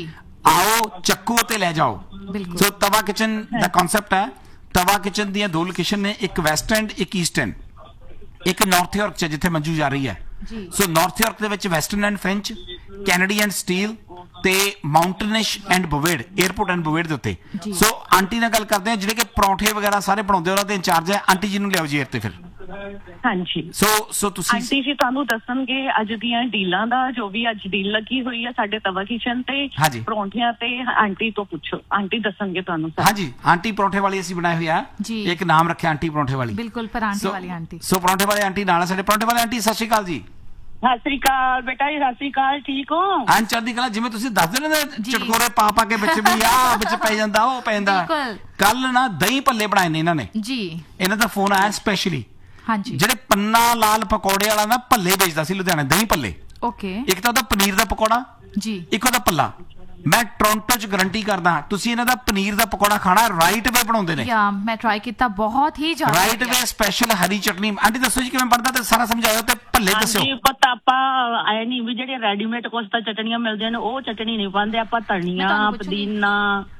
ਆਓ ਚੱਕੋ ਤੇ ਲੈ ਜਾਓ। ਸੋ ਤਵਾ ਕਿਚਨ ਦਾ ਕਨਸੈਪਟ ਹੈ, ਤਵਾ ਕਿਚਨ ਦੀਆਂ ਦੋ ਲੋਕੇਸ਼ਨ ਨੇ, ਇੱਕ ਵੈਸਟ ਐਂਡ ਇੱਕ ਈਸਟ ਐਂਡ, ਇੱਕ ਨਾਰਥ ਯਾਰਕ ਚ ਜਿੱਥੇ ਮੰਜੂ ਜਾ ਰਹੀ ਹੈ। ਸੋ ਨਾਰਥ ਯਾਰਕ ਦੇ ਵਿੱਚ western and finch, Kennedy and steel ਤੇ ਮਾਊਂਟਨਿਸ਼ ਐਂਡ ਬੋਵੇਡ, 에ਅਰਪੋਰਟ ਐਂਡ ਬੋਵੇਡ ਦੇ ਉੱਤੇ। ਸੋ ਆਂਟੀ ਨਾਲ ਗੱਲ ਕਰਦੇ ਆ ਜਿਹੜੇ ਕਿ ਪਰੌਂਠੇ ਵਗੈਰਾ ਸਾਰੇ ਬਣਾਉਂਦੇ, ਉਹਨਾਂ ਦੇ ਇੰਚਾਰਜ ਹੈ। ਆਂਟੀ ਜੀ ਨੂੰ ਲਿਆਓ ਜੀ ਏਅਰ ਤੇ ਫਿਰ। ਹਾਂਜੀ। ਸੋ ਸੋ ਤੁਸੀਂ ਆਂਟੀ ਜੀ ਤੁਹਾਨੂੰ ਦੱਸਣਗੇ ਅੱਜ ਦੀਆਂ ਡੀਲਾਂ ਦਾ, ਜੋ ਵੀ ਅੱਜ ਡੀਲ ਲੱਗੀ ਹੋਈ ਹੈ ਸਾਡੇ ਤਵਾ ਕਿਚਨ ਤੇ ਪਰੌਂਠਿਆਂ ਤੇ। ਆਂਟੀ ਤੋਂ ਪੁੱਛੋ, ਆਂਟੀ ਦੱਸਣਗੇ ਤੁਹਾਨੂੰ। ਹਾਂਜੀ, ਆਂਟੀ ਪਰੌਂਠੇ ਵਾਲੀ ਅਸੀਂ ਬਣਾਏ ਹੋਇਆ, ਇੱਕ ਨਾਮ ਰੱਖਿਆ ਆਂਟੀ ਪਰੌਂਠੇ ਵਾਲੀ। ਬਿਲਕੁਲ, ਪਰਾਂਠੇ ਵਾਲੀ ਆਂਟੀ। ਸੋ ਪਰੌਂਠੇ ਵਾਲੇ ਆਂਟੀ ਨਾਲ ਸਾਡੇ ਪਰੌਂਠੇ ਵਾਲੇ ਆਂਟੀ, ਸਤਿ ਸ਼੍ਰੀ ਅਕਾਲ ਜੀ। ਸਤਿ ਸ੍ਰੀ ਅਕਾਲ ਬੇਟਾ ਜੀ, ਸਤਿ ਸ੍ਰੀ ਅਕਾਲ। ਠੀਕ ਹੋ? ਆਂ ਚੜ੍ਹਦੀ ਕਲਾ। ਜਿਵੇਂ ਤੁਸੀਂ ਦੱਸਦੇ ਨੇ ਚਟਕੋਰੇ ਪਾ ਪਾ ਕੇ ਵਿੱਚ ਵੀ ਆ ਵਿੱਚ ਪੈ ਜਾਂਦਾ, ਉਹ ਪੈ ਜਾਂਦਾ। ਕੱਲ ਨਾ ਦਹੀਂ ਭੱਲੇ ਬਣਾਏ ਨੇ ਇਹਨਾਂ ਨੇ ਜੀ। ਇਹਨਾਂ ਦਾ ਫੋਨ ਆਇਆ ਸਪੈਸ਼ਲੀ। ਹਾਂਜੀ। ਜਿਹੜੇ ਪੰਨਾ ਲਾਲ ਪਕੌੜੇ ਵਾਲਾ ਨਾ ਭੱਲੇ ਵੇਚਦਾ ਸੀ ਲੁਧਿਆਣੇ, ਦਹੀਂ ਭੱਲੇ। ਓਕੇ। ਇੱਕ ਤਾਂ ਉਹਦਾ ਪਨੀਰ ਦਾ ਪਕੌੜਾ ਜੀ, ਇੱਕ ਉਹਦਾ ਭੱਲਾ। ਮੈਂ ਟੋਰਾਂਟੋ ਚ ਗਰੰਟੀ ਕਰਦਾ ਤੁਸੀਂ ਇਹਨਾਂ ਦਾ ਪਨੀਰ ਦਾ ਪਕੌੜਾ ਖਾਣਾ, ਰਾਈਟ ਵੇ ਬਣਾਉਂਦੇ ਨੇ। ਯਾ ਮੈਂ ਟਰਾਈ ਕੀਤਾ, ਬਹੁਤ ਹੀ ਜ਼ਿਆਦਾ ਰਾਈਟ ਵੇ ਸਪੈਸ਼ਲ ਹਰੀ ਚਟਨੀ। ਆਂਟੀ ਦੱਸੋ ਜੀ ਕਿਵੇਂ ਬਣਦਾ ਤੇ ਸਾਰਾ ਸਮਝਾਇਓ ਤੇ ਭੱਲੇ ਦੱਸਿਓ। ਜੀ ਪਤਾ ਆਪਾਂ ਆਏ ਨਹੀਂ ਵੀ ਜਿਹੜੇ ਰੈਡੀਮੇਡ ਕੁਛ ਤਾਂ ਚਟਨੀਆਂ ਮਿਲਦੀਆਂ ਨੇ ਉਹ ਚਟਨੀ ਨਹੀਂ ਪਾਉਂਦੇ ਆਪਾਂ। ਧਨੀਆ, ਪੁਦੀਨਾ,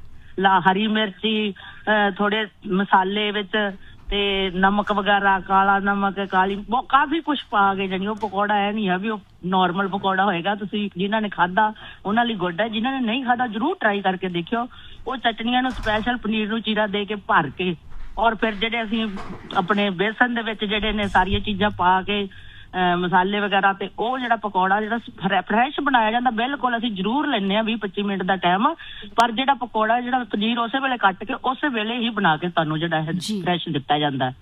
ਲਾ ਹਰੀ ਮਿਰਚੀ, ਥੋੜੇ ਮਸਾਲੇ ਵਿੱਚ ਤੇ ਨਮਕ ਵਗੈਰਾ, ਕਾਲਾ ਨਮਕ, ਕਾਲੀ, ਕਾਫੀ ਕੁਛ ਪਾ ਕੇ ਜਾਨੀ ਉਹ ਪਕੌੜਾ ਇਹ ਨਹੀਂ ਹੈ ਵੀ ਉਹ ਨੋਰਮਲ ਪਕੌੜਾ ਹੋਏਗਾ। ਤੁਸੀਂ ਜਿਨ੍ਹਾਂ ਨੇ ਖਾਧਾ ਉਹਨਾਂ ਲਈ ਗੁੱਡ ਹੈ, ਜਿਨ੍ਹਾਂ ਨੇ ਨਹੀਂ ਖਾਧਾ ਜ਼ਰੂਰ ਟਰਾਈ ਕਰਕੇ ਦੇਖਿਓ। ਉਹ ਚਟਨੀਆਂ ਨੂੰ ਸਪੈਸ਼ਲ ਪਨੀਰ ਨੂੰ ਚੀਰਾ ਦੇ ਕੇ ਭਰ ਕੇ, ਔਰ ਫਿਰ ਜਿਹੜੇ ਅਸੀਂ ਆਪਣੇ ਬੇਸਨ ਦੇ ਵਿੱਚ ਜਿਹੜੇ ਨੇ ਸਾਰੀਆਂ ਚੀਜ਼ਾਂ ਪਾ ਕੇ ਮਸਾਲੇ ਵਗੈਰਾ, ਤੇ ਉਹ ਜਿਹੜਾ ਪਕੌੜਾ ਜਿਹੜਾ ਫਰੈਸ਼ ਬਣਾਇਆ ਜਾਂਦਾ, ਬਿਲਕੁਲ ਅਸੀਂ ਜ਼ਰੂਰ ਲੈਂਦੇ ਹਾਂ ਵੀਹ ਪੱਚੀ ਮਿੰਟ ਦਾ ਟਾਈਮ। ਪਰ ਜਿਹੜਾ ਪਕੌੜਾ ਜਿਹੜਾ ਪਨੀਰ ਉਸੇ ਵੇਲੇ ਕੱਟ ਕੇ ਉਸੇ ਵੇਲੇ ਹੀ ਬਣਾ ਕੇ ਤੁਹਾਨੂੰ ਜਿਹੜਾ ਇਹ ਫਰੈਸ਼ ਦਿੱਤਾ ਜਾਂਦਾ।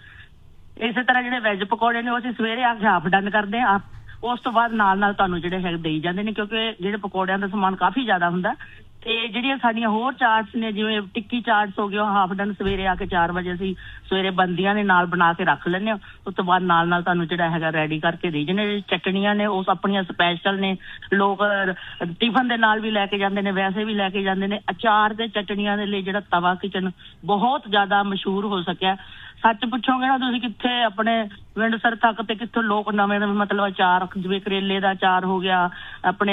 ਇਸੇ ਤਰ੍ਹਾਂ ਜਿਹੜੇ ਵੈਜ ਪਕੌੜੇ ਨੇ ਉਹ ਅਸੀਂ ਸਵੇਰੇ ਆ ਕੇ ਹਾਫ ਡਨ ਕਰਦੇ ਹਾਂ, ਉਸ ਤੋਂ ਬਾਅਦ ਨਾਲ ਨਾਲ ਤੁਹਾਨੂੰ ਜਿਹੜੇ ਹੈ ਦੇਈ ਜਾਂਦੇ ਨੇ, ਕਿਉਂਕਿ ਜਿਹੜੇ ਪਕੌੜਿਆਂ ਦਾ ਸਮਾਨ ਕਾਫੀ ਜ਼ਿਆਦਾ ਹੁੰਦਾ। ਤੇ ਜਿਹੜੀਆਂ ਸਾਡੀਆਂ ਹੋਰ ਚਾਰਟਸ ਨੇ, ਜਿਵੇਂ ਟਿੱਕੀ ਚਾਰਟਸ ਹੋ ਗਏ, ਹਾਫ ਡਨ ਸਵੇਰੇ ਆ ਕੇ ਚਾਰ ਵਜੇ ਅਸੀਂ ਸਵੇਰੇ ਬੰਦੀਆਂ ਨੇ ਨਾਲ ਬਣਾ ਕੇ ਰੱਖ ਲੈਂਦੇ ਹਾਂ। ਉਸ ਤੋਂ ਬਾਅਦ ਨਾਲ ਨਾਲ ਤੁਹਾਨੂੰ ਜਿਹੜਾ ਹੈਗਾ ਰੈਡੀ ਕਰਕੇ ਦੇਈ ਜਾਂਦੇ। ਚਟਣੀਆਂ ਨੇ ਉਹ ਆਪਣੀਆਂ ਸਪੈਸ਼ਲ ਨੇ, ਲੋਕ ਟਿਫਨ ਦੇ ਨਾਲ ਵੀ ਲੈ ਕੇ ਜਾਂਦੇ ਨੇ, ਵੈਸੇ ਵੀ ਲੈ ਕੇ ਜਾਂਦੇ ਨੇ। ਅਚਾਰ ਤੇ ਚਟਣੀਆਂ ਦੇ ਲਈ ਜਿਹੜਾ ਤਵਾ ਕਿਚਨ ਬਹੁਤ ਜ਼ਿਆਦਾ ਮਸ਼ਹੂਰ ਹੋ ਸਕਿਆ। ਸੱਚ ਪੁੱਛੋਗੇ ਨਾ ਤੁਸੀਂ ਕਿੱਥੇ ਆਪਣੇ ਵਿੰਡਸਰ ਤੱਕ ਤੇ ਕਿੱਥੋਂ ਲੋਕ ਨਵੇਂ ਨਵੇਂ ਮਤਲਬ ਅਚਾਰ, ਜਿਵੇਂ ਕਰੇਲੇ ਦਾ ਅਚਾਰ ਹੋ ਗਿਆ, ਆਪਣੇ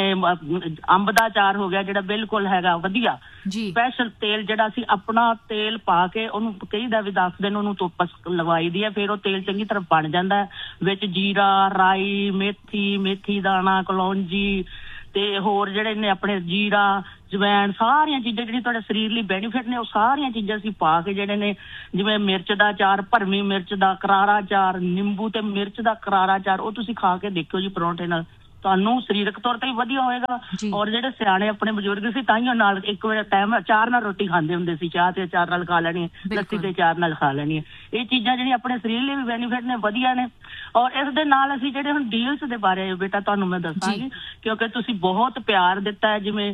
ਅੰਬ ਦਾ ਅਚਾਰ ਹੋ ਗਿਆ, ਜਿਹੜਾ ਬਿਲਕੁਲ ਹੈਗਾ ਵਧੀਆ ਸਪੈਸ਼ਲ ਤੇਲ, ਜਿਹੜਾ ਅਸੀਂ ਆਪਣਾ ਤੇਲ ਪਾ ਕੇ ਉਹਨੂੰ ਕਹੀਦਾ ਵੀ ਦਸ ਦਿਨ ਉਹਨੂੰ ਧੁੱਪ ਲਗਵਾਈ ਦੀ ਹੈ, ਫਿਰ ਉਹ ਤੇਲ ਚੰਗੀ ਤਰ੍ਹਾਂ ਬਣ ਜਾਂਦਾ ਹੈ। ਵਿੱਚ ਜੀਰਾ, ਰਾਈ, ਮੇਥੀ, ਮੇਥੀ ਦਾਣਾ, ਕਲੌਂਜੀ ਤੇ ਹੋਰ ਜਿਹੜੇ ਨੇ ਆਪਣੇ ਜੀਰਾ, ਜਵੈਣ, ਸਾਰੀਆਂ ਚੀਜ਼ਾਂ ਜਿਹੜੀਆਂ ਤੁਹਾਡੇ ਸਰੀਰ ਲਈ ਬੈਨੀਫਿਟ ਨੇ, ਉਹ ਸਾਰੀਆਂ ਚੀਜ਼ਾਂ ਅਸੀਂ ਪਾ ਕੇ ਜਿਹੜੇ ਨੇ, ਜਿਵੇਂ ਮਿਰਚ ਦਾ ਅਚਾਰ, ਭਰਵੀਂ ਮਿਰਚ ਦਾ ਕਰਾਰਾ ਅਚਾਰ, ਨਿੰਬੂ ਤੇ ਮਿਰਚ ਦਾ ਕਰਾਰਾ ਅਚਾਰ, ਉਹ ਤੁਸੀਂ ਖਾ ਕੇ ਦੇਖਿਓ ਜੀ ਪਰੌਂਠੇ ਨਾਲ, ਤੁਹਾਨੂੰ ਸਰੀਰਕ ਤੌਰ ਤੇ ਵੀ ਵਧੀਆ ਹੋਏਗਾ। ਔਰ ਜਿਹੜੇ ਸਿਆਣੇ ਆਪਣੇ ਬਜ਼ੁਰਗ ਸੀ ਤਾਈਓ ਨਾਲ ਇੱਕ ਵੇਲੇ ਟਾਈਮ ਚਾਰ ਨਾਲ ਰੋਟੀ ਖਾਂਦੇ ਹੁੰਦੇ ਸੀ, ਚਾਹ ਤੇ ਚਾਰ ਨਾਲ ਖਾ ਲੈਣੀ ਹੈ, ਲੱਸੀ ਤੇ ਚਾਰ ਨਾਲ ਖਾ ਲੈਣੀ ਹੈ। ਇਹ ਚੀਜ਼ਾਂ ਜਿਹੜੀਆਂ ਆਪਣੇ ਸਰੀਰ ਲਈ ਵੀ ਬੈਨੀਫਿਟ ਨੇ, ਵਧੀਆ ਨੇ। ਔਰ ਇਸ ਦੇ ਨਾਲ ਅਸੀਂ ਜਿਹੜੇ ਹੁਣ ਡੀਲਸ ਦੇ ਬਾਰੇ ਬੇਟਾ ਤੁਹਾਨੂੰ ਮੈਂ ਦੱਸਾਂਗੀ, ਕਿਉਂਕਿ ਤੁਸੀਂ ਬਹੁਤ ਪਿਆਰ ਦਿੱਤਾ ਹੈ। ਜਿਵੇਂ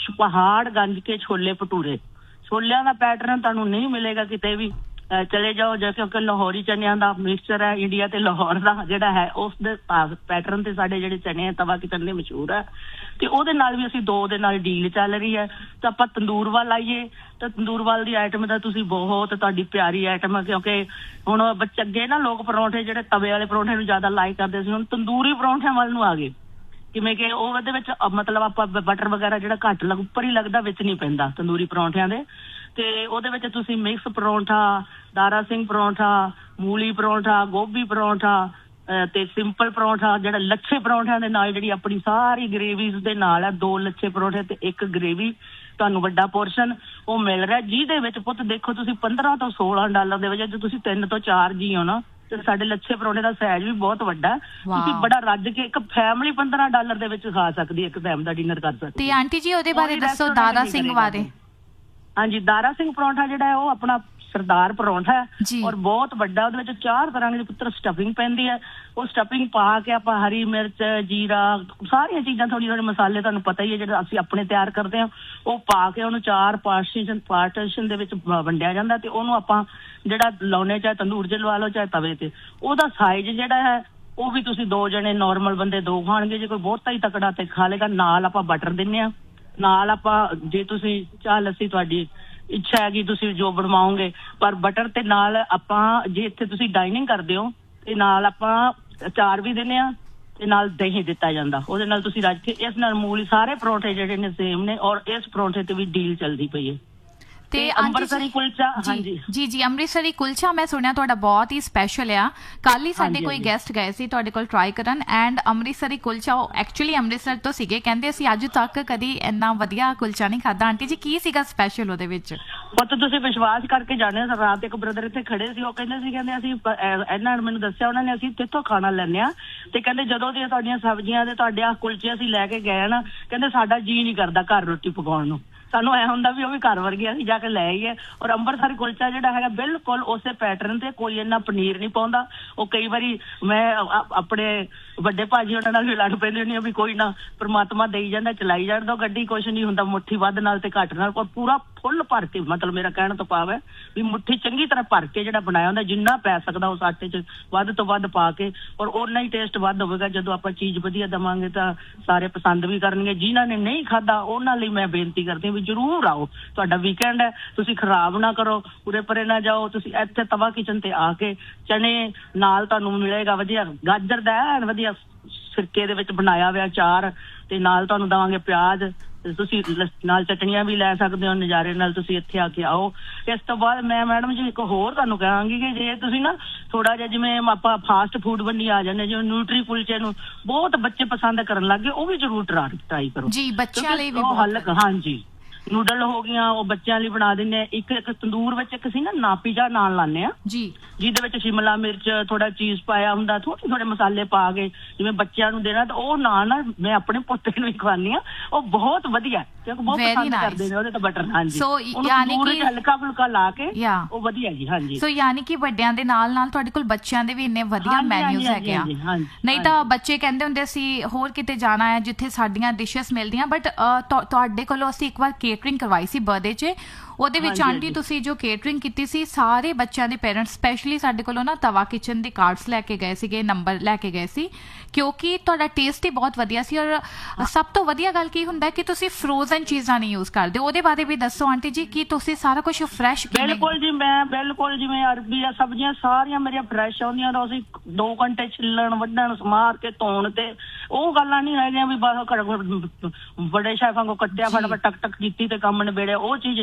ਪਹਾੜ ਗੰਜ ਕੇ ਛੋਲੇ ਭਟੂਰੇ, ਛੋਲਿਆਂ ਦਾ ਪੈਟਰਨ ਤੁਹਾਨੂੰ ਨਹੀਂ ਮਿਲੇਗਾ ਕਿਤੇ ਵੀ, ਚਲੇ ਜਾਓ। ਜੇ ਕਿਉਂਕਿ ਲਾਹੌਰੀ ਚਨਿਆਂ ਦਾ ਮਿਕਸਚਰ ਹੈ, ਇੰਡੀਆ ਤੇ ਲਾਹੌਰ ਦਾ ਜਿਹੜਾ ਹੈ ਉਸ ਦੇ ਪੈਟਰਨ ਤੇ ਸਾਡੇ ਜਿਹੜੇ ਚਨੇ ਤਵਾ ਕਿਚਨ ਦੇ ਮਸ਼ਹੂਰ ਹੈ। ਤੇ ਉਹਦੇ ਨਾਲ ਵੀ ਅਸੀਂ ਦੋ ਦੇ ਨਾਲ ਡੀਲ ਚੱਲ ਰਹੀ ਹੈ। ਤਾਂ ਆਪਾਂ ਤੰਦੂਰ ਵੱਲ ਆਈਏ ਤਾਂ ਤੰਦੂਰ ਵੱਲ ਦੀ ਆਈਟਮ ਦਾ ਤੁਸੀਂ ਬਹੁਤ ਤੁਹਾਡੀ ਪਿਆਰੀ ਆਈਟਮ ਹੈ, ਕਿਉਂਕਿ ਹੁਣ ਬੱਚੇ ਅੱਗੇ ਨਾ ਲੋਕ ਪਰੌਂਠੇ ਜਿਹੜੇ ਤਵੇ ਵਾਲੇ ਪਰੌਂਠੇ ਨੂੰ ਜ਼ਿਆਦਾ ਲਾਈਕ ਕਰਦੇ ਸੀ, ਹੁਣ ਤੰਦੂਰੀ ਪਰੌਂਠਿਆਂ ਵੱਲ ਨੂੰ ਆ ਗਏ। ਕਿਵੇਂ ਕਿ ਉਹ ਉਹਦੇ ਵਿੱਚ ਮਤਲਬ ਆਪਾਂ ਬਟਰ ਵਗੈਰਾ ਜਿਹੜਾ ਘੱਟ ਲੱਗ ਉੱਪਰ ਹੀ ਲੱਗਦਾ, ਵਿੱਚ ਨਹੀਂ ਪੈਂਦਾ ਤੰਦੂਰੀ ਪਰੌਂਠਿਆਂ ਦੇ। ਤੇ ਉਹਦੇ ਵਿੱਚ ਤੁਸੀਂ ਮਿਕਸ ਪਰੌਂਠਾ, ਦਾਰਾ ਸਿੰਘ ਪਰੌਂਠਾ, ਮੂਲੀ ਪਰੌਂਠਾ, ਗੋਭੀ ਪਰੌਂਠਾ ਤੇ ਸਿੰਪਲ ਪਰੌਂਠਾ, ਜਿਹੜਾ ਲੱਛੇ ਪਰੌਂਠਿਆਂ ਦੇ ਨਾਲ ਜਿਹੜੀ ਆਪਣੀ ਸਾਰੀ ਗ੍ਰੇਵੀਜ਼ ਦੇ ਨਾਲ ਹੈ, ਦੋ ਲੱਛੇ ਪਰੌਂਠੇ ਤੇ ਇੱਕ ਗ੍ਰੇਵੀ, ਤੁਹਾਨੂੰ ਵੱਡਾ ਪੋਰਸ਼ਨ ਉਹ ਮਿਲ ਰਿਹਾ, ਜਿਹਦੇ ਵਿੱਚ ਪੁੱਤ ਦੇਖੋ ਤੁਸੀਂ ਪੰਦਰਾਂ ਤੋਂ ਸੋਲਾਂ ਡਾਲਰ ਦੇ ਵਜ੍ਹਾ ਜੇ ਤੁਸੀਂ ਤਿੰਨ ਤੋਂ ਚਾਰ ਜੀ ਹੋ ਨਾ, ਤੇ ਸਾਡੇ ਲੱਛੇ ਪਰੌਂਠੇ ਦਾ ਸਾਈਜ਼ ਵੀ ਬਹੁਤ ਵੱਡਾ। ਤੁਸੀਂ ਬੜਾ ਰੱਜ ਕੇ ਇੱਕ ਫੈਮਿਲੀ ਪੰਦਰਾਂ ਡਾਲਰ ਦੇ ਵਿੱਚ ਖਾ ਸਕਦੀ ਹੈ, ਇੱਕ ਟਾਈਮ ਦਾ ਡਿਨਰ ਕਰ ਸਕਦੀ। ਤੇ ਆਂਟੀ ਜੀ ਉਹਦੇ ਬਾਰੇ ਦੱਸੋ, ਦਾਰਾ ਸਿੰਘ ਬਾਰੇ। ਹਾਂਜੀ, ਦਾਰਾ ਸਿੰਘ ਪਰੌਂਠਾ ਜਿਹੜਾ ਹੈ ਉਹ ਆਪਣਾ ਸਰਦਾਰ ਪਰੌਂਠਾ ਹੈ ਔਰ ਬਹੁਤ ਵੱਡਾ। ਉਹਦੇ ਵਿੱਚ ਚਾਰ ਤਰ੍ਹਾਂ ਦੀ ਪੁੱਤਰ ਸਟਫਿੰਗ ਪੈਂਦੀ ਹੈ। ਉਹ ਸਟਫਿੰਗ ਪਾ ਕੇ ਆਪਾਂ ਹਰੀ ਮਿਰਚ, ਜੀਰਾ, ਸਾਰੀਆਂ ਚੀਜ਼ਾਂ ਥੋੜੀ ਥੋੜੇ ਮਸਾਲੇ ਤੁਹਾਨੂੰ ਪਤਾ ਹੀ ਹੈ ਜਿਹੜੇ ਅਸੀਂ ਆਪਣੇ ਤਿਆਰ ਕਰਦੇ ਹਾਂ, ਉਹ ਪਾ ਕੇ ਉਹਨੂੰ ਚਾਰ ਪਾਰਟੀਸ਼ਨ ਪਾਰਟੀਸ਼ਨ ਦੇ ਵਿੱਚ ਵੰਡਿਆ ਜਾਂਦਾ। ਤੇ ਉਹਨੂੰ ਆਪਾਂ ਜਿਹੜਾ ਲਾਉਣੇ, ਚਾਹੇ ਤੰਦੂਰ 'ਚ ਲਵਾ ਲਓ ਚਾਹੇ ਤਵੇ ਤੇ। ਉਹਦਾ ਸਾਈਜ਼ ਜਿਹੜਾ ਹੈ ਉਹ ਵੀ ਤੁਸੀਂ ਦੋ ਜਣੇ ਨੋਰਮਲ ਬੰਦੇ ਦੋ ਖਾਣਗੇ, ਜੇ ਕੋਈ ਬਹੁਤਾ ਹੀ ਤਕੜਾ ਤੇ ਖਾ ਲੇਗਾ। ਨਾਲ ਆਪਾਂ ਬਟਰ ਦਿੰਦੇ ਹਾਂ, ਨਾਲ ਆਪਾਂ ਜੇ ਤੁਸੀਂ ਚਾਹ ਲੱਸੀ ਤੁਹਾਡੀ ਇੱਛਾ ਹੈਗੀ ਤੁਸੀਂ ਜੋ ਬਣਵਾਓਗੇ, ਪਰ ਬਟਰ ਤੇ ਨਾਲ ਆਪਾਂ ਜੇ ਇੱਥੇ ਤੁਸੀਂ ਡਾਈਨਿੰਗ ਕਰਦੇ ਹੋ ਤੇ ਨਾਲ ਆਪਾਂ ਅਚਾਰ ਵੀ ਦਿੰਦੇ ਹਾਂ ਤੇ ਨਾਲ ਦਹੀਂ ਦਿੱਤਾ ਜਾਂਦਾ। ਉਹਦੇ ਨਾਲ ਤੁਸੀਂ ਰੱਜ ਕੇ ਇਸ ਨਾਲ ਮੂਲੀ ਸਾਰੇ ਪਰੌਂਠੇ ਜਿਹੜੇ ਨੇ ਸੇਮ ਨੇ। ਔਰ ਇਸ ਪਰੌਂਠੇ ਤੇ ਵੀ ਡੀਲ ਚੱਲਦੀ ਪਈ ਹੈ। ਤੇ ਅੰਮ੍ਰਿਤਸਰੀ ਕੁਲਚਾ, ਹਾਂਜੀ ਜੀ ਜੀ ਅੰਮ੍ਰਿਤਸਰੀ ਕੁਲਚਾ ਮੈਂ ਸੁਣਿਆ ਤੁਹਾਡਾ ਬਹੁਤ ਹੀ ਸਪੈਸ਼ਲ ਆ। ਕੱਲ ਹੀ ਸਾਡੇ ਕੋਈ ਗੈਸਟ ਗਏ ਸੀ ਤੁਹਾਡੇ ਕੋਲ ਟਰਾਈ ਕਰਨ, ਐਂਡ ਅੰਮ੍ਰਿਤਸਰੀ ਕੁਲਚਾ ਉਹ ਐਕਚੁਅਲੀ ਅੰਮ੍ਰਿਤਸਰ ਤੋਂ ਸੀਗੇ, ਕਹਿੰਦੇ ਅਸੀਂ ਅੱਜ ਤੱਕ ਕਦੀ ਇੰਨਾ ਵਧੀਆ ਕੁਲਚਾ ਨਹੀਂ ਖਾਦਾ। ਆਂਟੀ ਜੀ ਕੀ ਸੀਗਾ ਸਪੈਸ਼ਲ ਉਹਦੇ ਵਿੱਚ? ਪੁੱਤ ਤੁਸੀਂ ਵਿਸ਼ਵਾਸ ਕਰਕੇ ਜਾਣੇ, ਰਾਤ ਇੱਕ ਬ੍ਰਦਰ ਇੱਥੇ ਖੜੇ ਸੀ, ਉਹ ਕਹਿੰਦੇ ਸੀ ਕਹਿੰਦੇ ਅਸੀਂ ਇਹਨਾਂ ਨੇ ਮੈਨੂੰ ਦੱਸਿਆ ਉਹਨਾਂ ਨੇ ਅਸੀਂ ਇੱਥੋਂ ਖਾਣਾ ਲੈਂਦੇ ਹਾਂ, ਤੇ ਕਹਿੰਦੇ ਜਦੋਂ ਦੀਆਂ ਤੁਹਾਡੀਆਂ ਸਬਜ਼ੀਆਂ ਤੇ ਤੁਹਾਡੇ ਆ ਕੁਲਚੇ ਅਸੀਂ ਲੈ ਕੇ ਗਏ ਨਾ, ਕਹਿੰਦੇ ਸਾਡਾ ਜੀਅ ਨਹੀਂ ਕਰਦਾ ਘਰ ਰੋਟੀ ਪਕਾਉਣ ਨੂੰ। ਸਾਨੂੰ ਐ ਹੁੰਦਾ ਵੀ ਉਹ ਵੀ ਘਰ ਵਰਗੀ ਅਸੀਂ ਜਾ ਕੇ ਲੈ ਆਈਏ। ਔਰ ਅੰਮ੍ਰਿਤਸਰੀ ਕੁਲਚਾ ਜਿਹੜਾ ਹੈਗਾ ਬਿਲਕੁਲ ਉਸੇ ਪੈਟਰਨ ਤੇ, ਕੋਈ ਇੰਨਾ ਪਨੀਰ ਨਹੀਂ ਪਾਉਂਦਾ। ਉਹ ਕਈ ਵਾਰੀ ਮੈਂ ਆਪਣੇ ਵੱਡੇ ਭਾਜੀ ਉਹਨਾਂ ਨਾਲ ਵੀ ਲੜ ਪੈਂਦੀ ਹੁੰਦੀ ਆ ਵੀ ਕੋਈ ਨਾ ਪ੍ਰਮਾਤਮਾ ਦੇਈ ਜਾਂਦਾ, ਚਲਾਈ ਜਾਣ ਦੋ ਗੱਡੀ, ਕੁਛ ਨਹੀਂ ਹੁੰਦਾ। ਮੁੱਠੀ ਵੱਧ ਨਾਲ ਤੇ ਘੱਟ ਨਾਲ, ਪਰ ਪੂਰਾ ਫੁੱਲ ਭਰ ਕੇ, ਮਤਲਬ ਮੇਰਾ ਕਹਿਣ ਤੋਂ ਭਾਵ ਹੈ ਵੀ ਮੁੱਠੀ ਚੰਗੀ ਤਰ੍ਹਾਂ ਭਰ ਕੇ ਜਿਹੜਾ ਬਣਾਇਆ ਹੁੰਦਾ, ਜਿੰਨਾ ਪੈ ਸਕਦਾ ਉਸ ਆਟੇ 'ਚ ਵੱਧ ਤੋਂ ਵੱਧ ਪਾ ਕੇ, ਔਰ ਓਨਾ ਹੀ ਟੇਸਟ ਵੱਧ ਹੋਵੇਗਾ। ਜਦੋਂ ਆਪਾਂ ਚੀਜ਼ ਵਧੀਆ ਦੇਵਾਂਗੇ ਤਾਂ ਸਾਰੇ ਪਸੰਦ ਵੀ ਕਰਨਗੇ। ਜਿਨ੍ਹਾਂ ਨੇ ਨਹੀਂ ਖਾਧਾ ਉਹਨਾਂ ਲਈ ਮੈਂ ਬੇਨਤੀ ਕਰਦੀ ਹਾਂ ਵੀ ਜ਼ਰੂਰ ਆਓ, ਤੁਹਾਡਾ ਵੀਕਐਂਡ ਹੈ, ਤੁਸੀਂ ਖਰਾਬ ਨਾ ਕਰੋ, ਉਰੇ ਪਰੇ ਨਾ ਜਾਓ। ਤੁਸੀਂ ਇੱਥੇ ਤਵਾ ਕਿਚਨ ਤੇ ਆ ਕੇ ਚਨੇ ਨਾਲ ਤੁਹਾਨੂੰ ਮਿਲੇਗਾ ਵਧੀਆ ਗਾਜਰ ਦਾ ਐਨ ਵਧੀਆ ਸਿਰਕੇ ਦੇ ਵਿੱਚ ਬਣਾਇਆ ਹੋਇਆ ਅਚਾਰ, ਤੇ ਨਾਲ ਤੁਹਾਨੂੰ ਦੇਵਾਂਗੇ ਪਿਆਜ਼, ਤੇ ਤੁਸੀਂ ਨਾਲ ਚਟਣੀਆਂ ਵੀ ਲੈ ਸਕਦੇ ਹੋ ਨਜ਼ਾਰੇ ਨਾਲ। ਤੁਸੀਂ ਇੱਥੇ ਆ ਕੇ ਆਓ। ਇਸ ਤੋਂ ਬਾਅਦ ਮੈਂ ਮੈਡਮ ਜੀ ਇੱਕ ਹੋਰ ਤੁਹਾਨੂੰ ਕਹਾਂਗੀ ਕਿ ਜੇ ਤੁਸੀਂ ਨਾ ਥੋੜਾ ਜਿਹਾ ਜਿਵੇਂ ਆਪਾਂ ਫਾਸਟ ਫੂਡ ਬੰਨੀ ਆ ਜਾਂਦੇ, ਜਿਵੇਂ ਨਿਊਟਰੀ ਕੁਲਚੇ ਨੂੰ ਬਹੁਤ ਬੱਚੇ ਪਸੰਦ ਕਰਨ ਲੱਗ ਗਏ, ਉਹ ਵੀ ਜ਼ਰੂਰ ਟਰਾਈ ਕਰੋ ਜੀ, ਬੱਚਿਆਂ ਲਈ ਵੀ ਹਲਕ। ਹਾਂਜੀ, ਨੂਡਲ ਹੋ ਗਈਆਂ ਉਹ ਬੱਚਿਆਂ ਲਈ ਬਣਾ ਦਿੰਦੇ ਆ। ਇੱਕ ਇੱਕ ਤੰਦੂਰ ਵਿੱਚ ਇੱਕ ਸੀ ਨਾ ਨਾਪੀਜਾ ਨਾਨ ਲਾਉਂਦੇ ਆ ਜੀ, ਜਿਹਦੇ ਵਿੱਚ ਸ਼ਿਮਲਾ ਮਿਰਚ, ਥੋੜਾ ਚੀਜ਼ ਪਾਇਆ ਹੁੰਦਾ, ਥੋੜੇ ਥੋੜੇ ਮਸਾਲੇ ਪਾ ਕੇ ਜਿਵੇਂ ਬੱਚਿਆਂ ਨੂੰ ਦੇਣਾ, ਤਾਂ ਉਹ ਨਾਨ ਨਾ ਮੈਂ ਆਪਣੇ ਪੋਤੇ ਨੂੰ ਵੀ ਖਵਾਉਂਦੀ ਆ। ਉਹ ਬਹੁਤ ਵਧੀਆ, ਕਿਉਂਕਿ ਬਹੁਤ ਪਸੰਦ ਕਰਦੇ ਨੇ ਉਹਦੇ ਤਾਂ ਬਟਰ। ਹਾਂਜੀ, ਯਾਨੀ ਕਿ ਹਲਕਾ ਫੁਲਕਾ ਲਾ ਕੇ ਉਹ ਵਧੀਆ ਜੀ। ਹਾਂਜੀ, ਸੋ ਯਾਨੀ ਕਿ ਵੱਡਿਆਂ ਦੇ ਨਾਲ ਨਾਲ ਤੁਹਾਡੇ ਕੋਲ ਬੱਚਿਆਂ ਦੇ ਵੀ ਇੰਨੇ ਵਧੀਆ ਮੈਨਿਊਜ਼ ਹੈਗੇ ਆ। ਨਹੀਂ ਤਾਂ ਬੱਚੇ ਕਹਿੰਦੇ ਹੁੰਦੇ ਸੀ ਹੋਰ ਕਿਤੇ ਜਾਣਾ ਹੈ ਜਿੱਥੇ ਸਾਡੀਆਂ ਡਿਸ਼ਸ ਮਿਲਦੀਆਂ, ਬਟ ਤੁਹਾਡੇ ਕੋਲੋਂ ਅਸੀਂ ਇੱਕ ਵਾਰ ਕੇਟਰਿੰਗ ਕਰਵਾਈ ਸੀ ਬਰਥਡੇ 'ਚ, ਉਹਦੇ ਵਿੱਚ ਆਂਟੀ ਤੁਸੀਂ ਜੋ ਕੇਟਰਿੰਗ ਕੀਤੀ ਸੀ, ਸਾਰੇ ਬੱਚਿਆਂ ਦੇ ਪੇਰੈਂਟਸ ਸਪੈਸ਼ਲੀ ਸਾਡੇ ਕੋਲੋਂ ਨਾ ਤਵਾ ਕਿਚਨ ਦੇ ਕਾਰਡਸ ਲੈ ਕੇ ਗਏ ਸੀਗੇ, ਨੰਬਰ ਲੈ ਕੇ ਗਏ ਸੀ, ਕਿਉਂਕਿ ਤੁਹਾਡਾ ਟੇਸਟ ਹੀ ਬਹੁਤ ਵਧੀਆ ਸੀ। ਔਰ ਸਭ ਤੋਂ ਵਧੀਆ ਗੱਲ ਕੀ ਹੁੰਦਾ ਕਿ ਤੁਸੀਂ ਫਰੋਜ਼ਨ ਚੀਜ਼ਾਂ ਨਹੀਂ ਯੂਜ਼ ਕਰਦੇ। ਉਹਦੇ ਬਾਰੇ ਵੀ ਦੱਸੋ ਆਂਟੀ ਜੀ, ਕੀ ਤੁਸੀਂ ਸਾਰਾ ਕੁਝ ਫਰੈਸ਼? ਬਿਲਕੁਲ ਜੀ, ਮੈਂ ਬਿਲਕੁਲ ਜਿਵੇਂ ਅਰਬੀ ਆ ਸਬਜ਼ੀਆਂ ਸਾਰੀਆਂ ਮੇਰੀਆਂ ਫਰੈਸ਼ ਆਉਂਦੀਆਂ, ਤਾਂ ਅਸੀਂ ਦੋ ਘੰਟੇ ਛਿੱਲਣ, ਵੱਢਣ, ਸਮਾਰ ਕੇ ਧੋਣ, ਤੇ ਉਹ ਗੱਲਾਂ ਨਹੀਂ ਹੈਗੀਆਂ ਵੀ ਬਸ ਬੜੇ ਸ਼ੈਫਾਂ ਕੋ ਕੱਟਿਆ ਫਟਾਫਟ ਟਕ ਟਕ ਕੀਤੀ ਤੇ ਕੰਮ ਨਿਬੇੜਿਆ, ਉਹ ਚੀਜ਼ ਨਹੀਂ ਹੈ। ਬਿਲਕੁਲ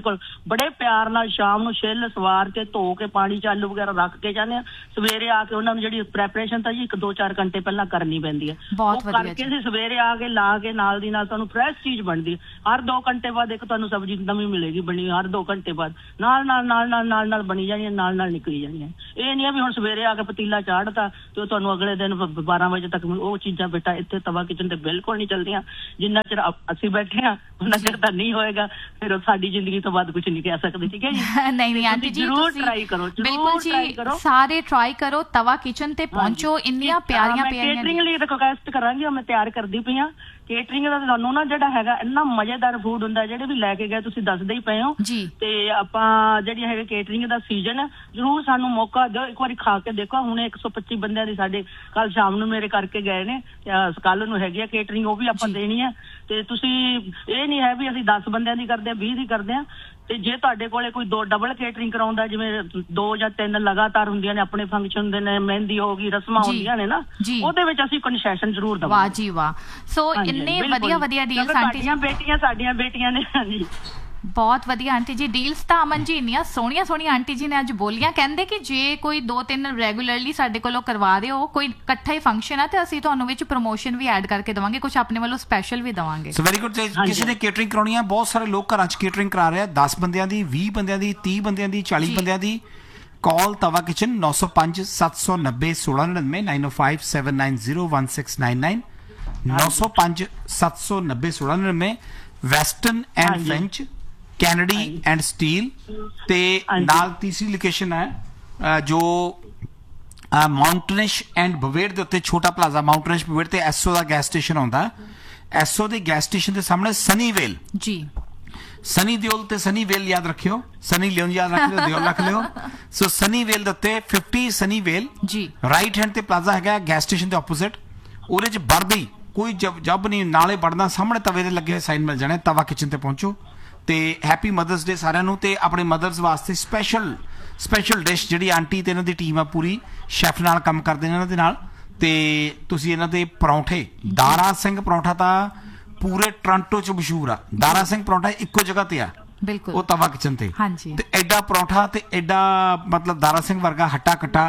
ਬਿਲਕੁਲ ਬੜੇ ਪਿਆਰ ਨਾਲ ਸ਼ਾਮ ਨੂੰ ਛਿੱਲ ਸਵਾਰ ਕੇ ਧੋ ਕੇ ਪਾਣੀ ਚ ਆਲੂ ਵਗੈਰਾ ਰੱਖ ਕੇ ਜਾਂਦੇ ਆ। ਸਵੇਰੇ ਆ ਕੇ ਉਹਨਾਂ ਨੂੰ ਜਿਹੜੀ ਪ੍ਰੈਪਰੇਸ਼ਨ ਤਾਂ ਜੀ ਇੱਕ ਦੋ ਚਾਰ ਘੰਟੇ ਪਹਿਲਾਂ ਕਰਨੀ ਪੈਂਦੀ ਹੈ, ਉਹ ਕਰਕੇ ਅਸੀਂ ਸਵੇਰੇ ਆ ਕੇ ਲਾ ਕੇ ਨਾਲ ਦੀ ਨਾਲ ਤੁਹਾਨੂੰ ਫਰੈਸ਼ ਚੀਜ਼ ਬਣਦੀ ਹੈ। ਹਰ ਦੋ ਘੰਟੇ ਬਾਅਦ ਇੱਕ ਤੁਹਾਨੂੰ ਸਬਜ਼ੀ ਨਵੀਂ ਮਿਲੇਗੀ ਬਣੀ, ਹਰ ਦੋ ਘੰਟੇ ਬਾਅਦ ਨਾਲ ਨਾਲ ਨਾਲ ਨਾਲ ਨਾਲ ਨਾਲ ਬਣੀ ਜਾਣੀ, ਨਾਲ ਨਾਲ ਨਿਕਲੀ ਜਾਣੀ ਹੈ। ਇਹ ਨਹੀਂ ਹੈ ਵੀ ਹੁਣ ਸਵੇਰੇ ਆ ਕੇ ਪਤੀਲਾ ਚਾੜਤਾ ਤੇ ਤੁਹਾਨੂੰ ਅਗਲੇ ਦਿਨ ਬਾਰਾਂ ਵਜੇ ਤੱਕ ਉਹ ਚੀਜ਼ਾਂ ਬੇਟਾ ਇੱਥੇ ਤਵਾ ਕਿਚਨ ਤੇ ਬਿਲਕੁਲ ਨਹੀਂ ਚੱਲਦੀਆਂ। ਜਿੰਨਾ ਚਿਰ ਅਸੀਂ ਬੈਠੇ ਆ ਉਹਨਾਂ ਚਿਰ ਤਾਂ ਨਹੀਂ ਹੋਏਗਾ, ਫਿਰ ਸਾਡੀ ਜ਼ਿੰਦਗੀ ਤੋਂ ਬਾਅਦ ਕੁਝ ਨਹੀਂ ਕਹਿ ਸਕਦੇ। ਠੀਕ ਹੈ ਜੀ? ਨਹੀਂ ਨਹੀਂ ਆਂਟੀ ਜੀ ਜ਼ਰੂਰ ਟਰਾਈ ਕਰੋ, ਬਿਲਕੁਲ ਜੀ, ਸਾਰੇ ਟਰਾਈ ਕਰੋ, ਤਵਾ ਕਿਚਨ ਤੇ ਪਹੁੰਚੋ। ਇੰਨੀਆਂ ਪਿਆਰੀਆਂ ਪਿਆਰੀਆਂ ਕੇਟਰਿੰਗ ਲਈ ਰਿਕੁਐਸਟ ਕਰਾਂਗੀ, ਮੈਂ ਤਿਆਰ ਕਰਦੀ ਪਈ ਆ ਕੇਟਰਿੰਗ ਦਾ। ਤੁਹਾਨੂੰ ਨਾ ਜਿਹੜਾ ਹੈਗਾ ਇੰਨਾ ਮਜ਼ੇਦਾਰ ਫੂਡ ਹੁੰਦਾ, ਜਿਹੜੇ ਵੀ ਲੈ ਕੇ ਗਏ ਤੁਸੀਂ ਦੱਸਦੇ ਹੀ ਪਏ ਹੋ ਜੀ। ਤੇ ਆਪਾਂ ਜਿਹੜੀ ਹੈਗਾ ਕੇਟਰਿੰਗ ਦਾ ਸੀਜ਼ਨ, ਜ਼ਰੂਰ ਸਾਨੂੰ ਮੌਕਾ ਦਿਓ, ਇੱਕ ਵਾਰੀ ਖਾ ਕੇ ਦੇਖੋ। ਹੁਣ ਇੱਕ ਸੌ ਪੱਚੀ ਬੰਦਿਆਂ ਦੀ ਸਾਡੇ ਕੱਲ ਸ਼ਾਮ ਨੂੰ ਮੇਰੇ ਕਰਕੇ ਗਏ ਨੇ, ਕੱਲ ਨੂੰ ਹੈਗੀ ਆ ਕੇਟਰਿੰਗ, ਉਹ ਵੀ ਆਪਾਂ ਦੇਣੀ ਹੈ। ਤੇ ਤੁਸੀਂ ਇਹ ਨਹੀਂ ਹੈ ਵੀ ਅਸੀਂ ਦਸ ਬੰਦਿਆਂ ਦੀ ਕਰਦੇ ਆ, ਵੀਹ ਦੀ ਕਰਦੇ ਆ। ਤੇ ਜੇ ਤੁਹਾਡੇ ਕੋਲੇ ਕੋਈ ਦੋ ਡਬਲ ਕੇਟਰਿੰਗ ਕਰਾਉਂਦਾ, ਜਿਵੇਂ ਦੋ ਜਾਂ ਤਿੰਨ ਲਗਾਤਾਰ ਹੁੰਦੀਆਂ ਨੇ ਆਪਣੇ ਫੰਕਸ਼ਨ ਹੁੰਦੇ ਨੇ, ਮਹਿੰਦੀ ਹੋ ਗਈ, ਰਸਮਾਂ ਹੁੰਦੀਆਂ ਨੇ ਨਾ, ਉਹਦੇ ਵਿੱਚ ਅਸੀਂ ਕਨਸੈਸ਼ਨ ਜ਼ਰੂਰ ਦਵਾਂਗੇ। ਵਾਹ ਜੀ ਵਾਹ। ਸੋ ਇੰਨੇ ਵਧੀਆ ਵਧੀਆ ਡੀਲਸ ਆਂਟੀ ਜੀ, ਬੇਟੀਆਂ ਸਾਡੀਆਂ ਬੇਟੀਆਂ ਨੇ। ਹਾਂਜੀ ਬਹੁਤ ਵਧੀਆ ਆਂਟੀ ਜੀ ਡੀਲਸ ਤਾਂ ਅਮਨ ਜੀ ਇੰਨੀਆਂ ਸੋਹਣੀਆਂ ਸੋਹਣੀਆਂ ਆਂਟੀ ਜੀ ਨੇ ਅੱਜ ਬੋਲੀਆਂ। ਕਹਿੰਦੇ ਕਿ ਜੇ ਕੋਈ ਦੋ ਤਿੰਨ ਰੈਗੂਲਰਲੀ ਸਾਡੇ ਕੋਲੋਂ ਕਰਵਾ ਰਹੇ ਹੋ, ਕੋਈ ਇਕੱਠਾ ਹੀ ਫੰਕਸ਼ਨ ਆ, ਤੇ ਅਸੀਂ ਤੁਹਾਨੂੰ ਵਿੱਚ ਪ੍ਰਮੋਸ਼ਨ ਵੀ ਐਡ ਕਰਕੇ ਦੇਵਾਂਗੇ, ਕੁਝ ਆਪਣੇ ਵੱਲੋਂ ਸਪੈਸ਼ਲ ਵੀ ਦੇਵਾਂਗੇ। So very good. ਕਿਸੇ ਨੇ ਕੇਟਰਿੰਗ ਕਰਾਉਣੀ ਆ, ਬਹੁਤ ਸਾਰੇ ਲੋਕ ਘਰਾਂ 'ਚ ਕੇਟਰਿੰਗ ਕਰਾ ਰਹੇ ਆ, ਦਸ ਬੰਦਿਆਂ ਦੀ, ਵੀਹ ਬੰਦਿਆਂ ਦੀ, ਤੀਹ ਬੰਦਿਆਂ ਦੀ, ਚਾਲੀ ਬੰਦਿਆਂ ਦੀ। ਕਾਲ ਤਵਾ ਕਿਚਨ ਨੌ ਸੌ ਪੰਜ ਸੱਤ ਸੌ ਨੱਬੇ ਸੋਲਾਂ ਨੜਿਨਵੇਂ ਨਾਈਨ ਓ five seven nine zero one six nine nine ਨੌ ਸੌ ਪੰਜ ਸੱਤ ਸੌ ਨੱਬੇ ਸੋਲਾਂ ਨੜਿਨਵੇਂ। Western and French, Kennedy and steel, ਤੇ ਨਾਲ ਤੀਸਰੀ ਲੋਕੇਸ਼ਨ ਹੈ ਜੋ ਮਾਊਂਟਨਿਸ਼ ਐਂਡ ਬਵੇੜ ਦੇ ਉੱਤੇ ਛੋਟਾ ਪਲਾਜ਼ਾ ਮਾਊਂਟਨਿਸ਼ ਬਵੇੜ ਤੇ ਐਸਓ ਦਾ ਗੈਸ ਸਟੇਸ਼ਨ ਆਉਂਦਾ। ਐਸਓ ਦੇ ਗੈਸ ਸਟੇਸ਼ਨ ਦੇ ਸਾਹਮਣੇ ਸਨੀਵੇਲ ਜੀ, ਸਨੀ ਦਿਓਲ ਤੇ ਸਨੀਵੇਲ ਯਾਦ ਰੱਖਿਓ, ਸਨੀ ਲਿਓਨ ਯਾਦ ਰੱਖ ਲਿਓ, ਦਿਓਲ ਰੱਖ ਲਿਓ। ਸੋ ਸਨੀਵੇਲ ਦੇ ਉੱਤੇ ਫਿਫਟੀ ਸਨੀਵੇਲ ਜੀ, ਰਾਈਟ ਹੈਂਡ ਤੇ ਪਲਾਜ਼ਾ ਹੈਗਾ ਗੈਸ ਸਟੇਸ਼ਨ ਦੇ ਆਪੋਜ਼ਿਟ। ਉਹਦੇ ਚ ਵੜਦੇ ਹੀ ਕੋਈ ਜਬ ਨਹੀਂ, ਨਾਲੇ ਵੜਨਾ ਸਾਹਮਣੇ ਤਵੇ ਦੇ ਲੱਗੇ ਹੋਏ ਸਾਈਨ ਮਿਲ ਜਾਣੇ, ਤਵਾ ਕਿਚਨ ਤੇ ਪਹੁੰਚੋ। ਤੇ ਹੈਪੀ ਮਦਰਸ ਡੇ ਸਾਰਿਆਂ ਨੂੰ। ਤੇ ਆਪਣੇ ਮਦਰਸ ਵਾਸਤੇ ਸਪੈਸ਼ਲ ਸਪੈਸ਼ਲ ਡਿਸ਼ ਜਿਹੜੀ ਆਂਟੀ ਤੇ ਇਹਨਾਂ ਦੀ ਟੀਮ ਆ ਪੂਰੀ ਸ਼ੈਫ ਨਾਲ ਕੰਮ ਕਰਦੇ ਨੇ ਇਹਨਾਂ ਦੇ ਨਾਲ, ਤੇ ਤੁਸੀਂ ਇਹਨਾਂ ਦੇ ਪਰੌਂਠੇ, ਦਾਰਾ ਸਿੰਘ ਪਰੌਂਠਾ ਤਾਂ ਪੂਰੇ ਟੋਰਾਂਟੋ ਚ ਮਸ਼ਹੂਰ ਆ। ਦਾਰਾ ਸਿੰਘ ਪਰੌਂਠਾ ਇੱਕੋ ਜਗ੍ਹਾ ਤੇ ਆ ਬਿਲਕੁਲ, ਉਹ ਤਵਾ ਕਿਚਨ ਤੇ। ਤੇ ਐਡਾ ਪਰੌਂਠਾ ਤੇ ਐਡਾ ਮਤਲਬ ਦਾਰਾ ਸਿੰਘ ਵਰਗਾ ਹੱਟਾ ਕੱਟਾ।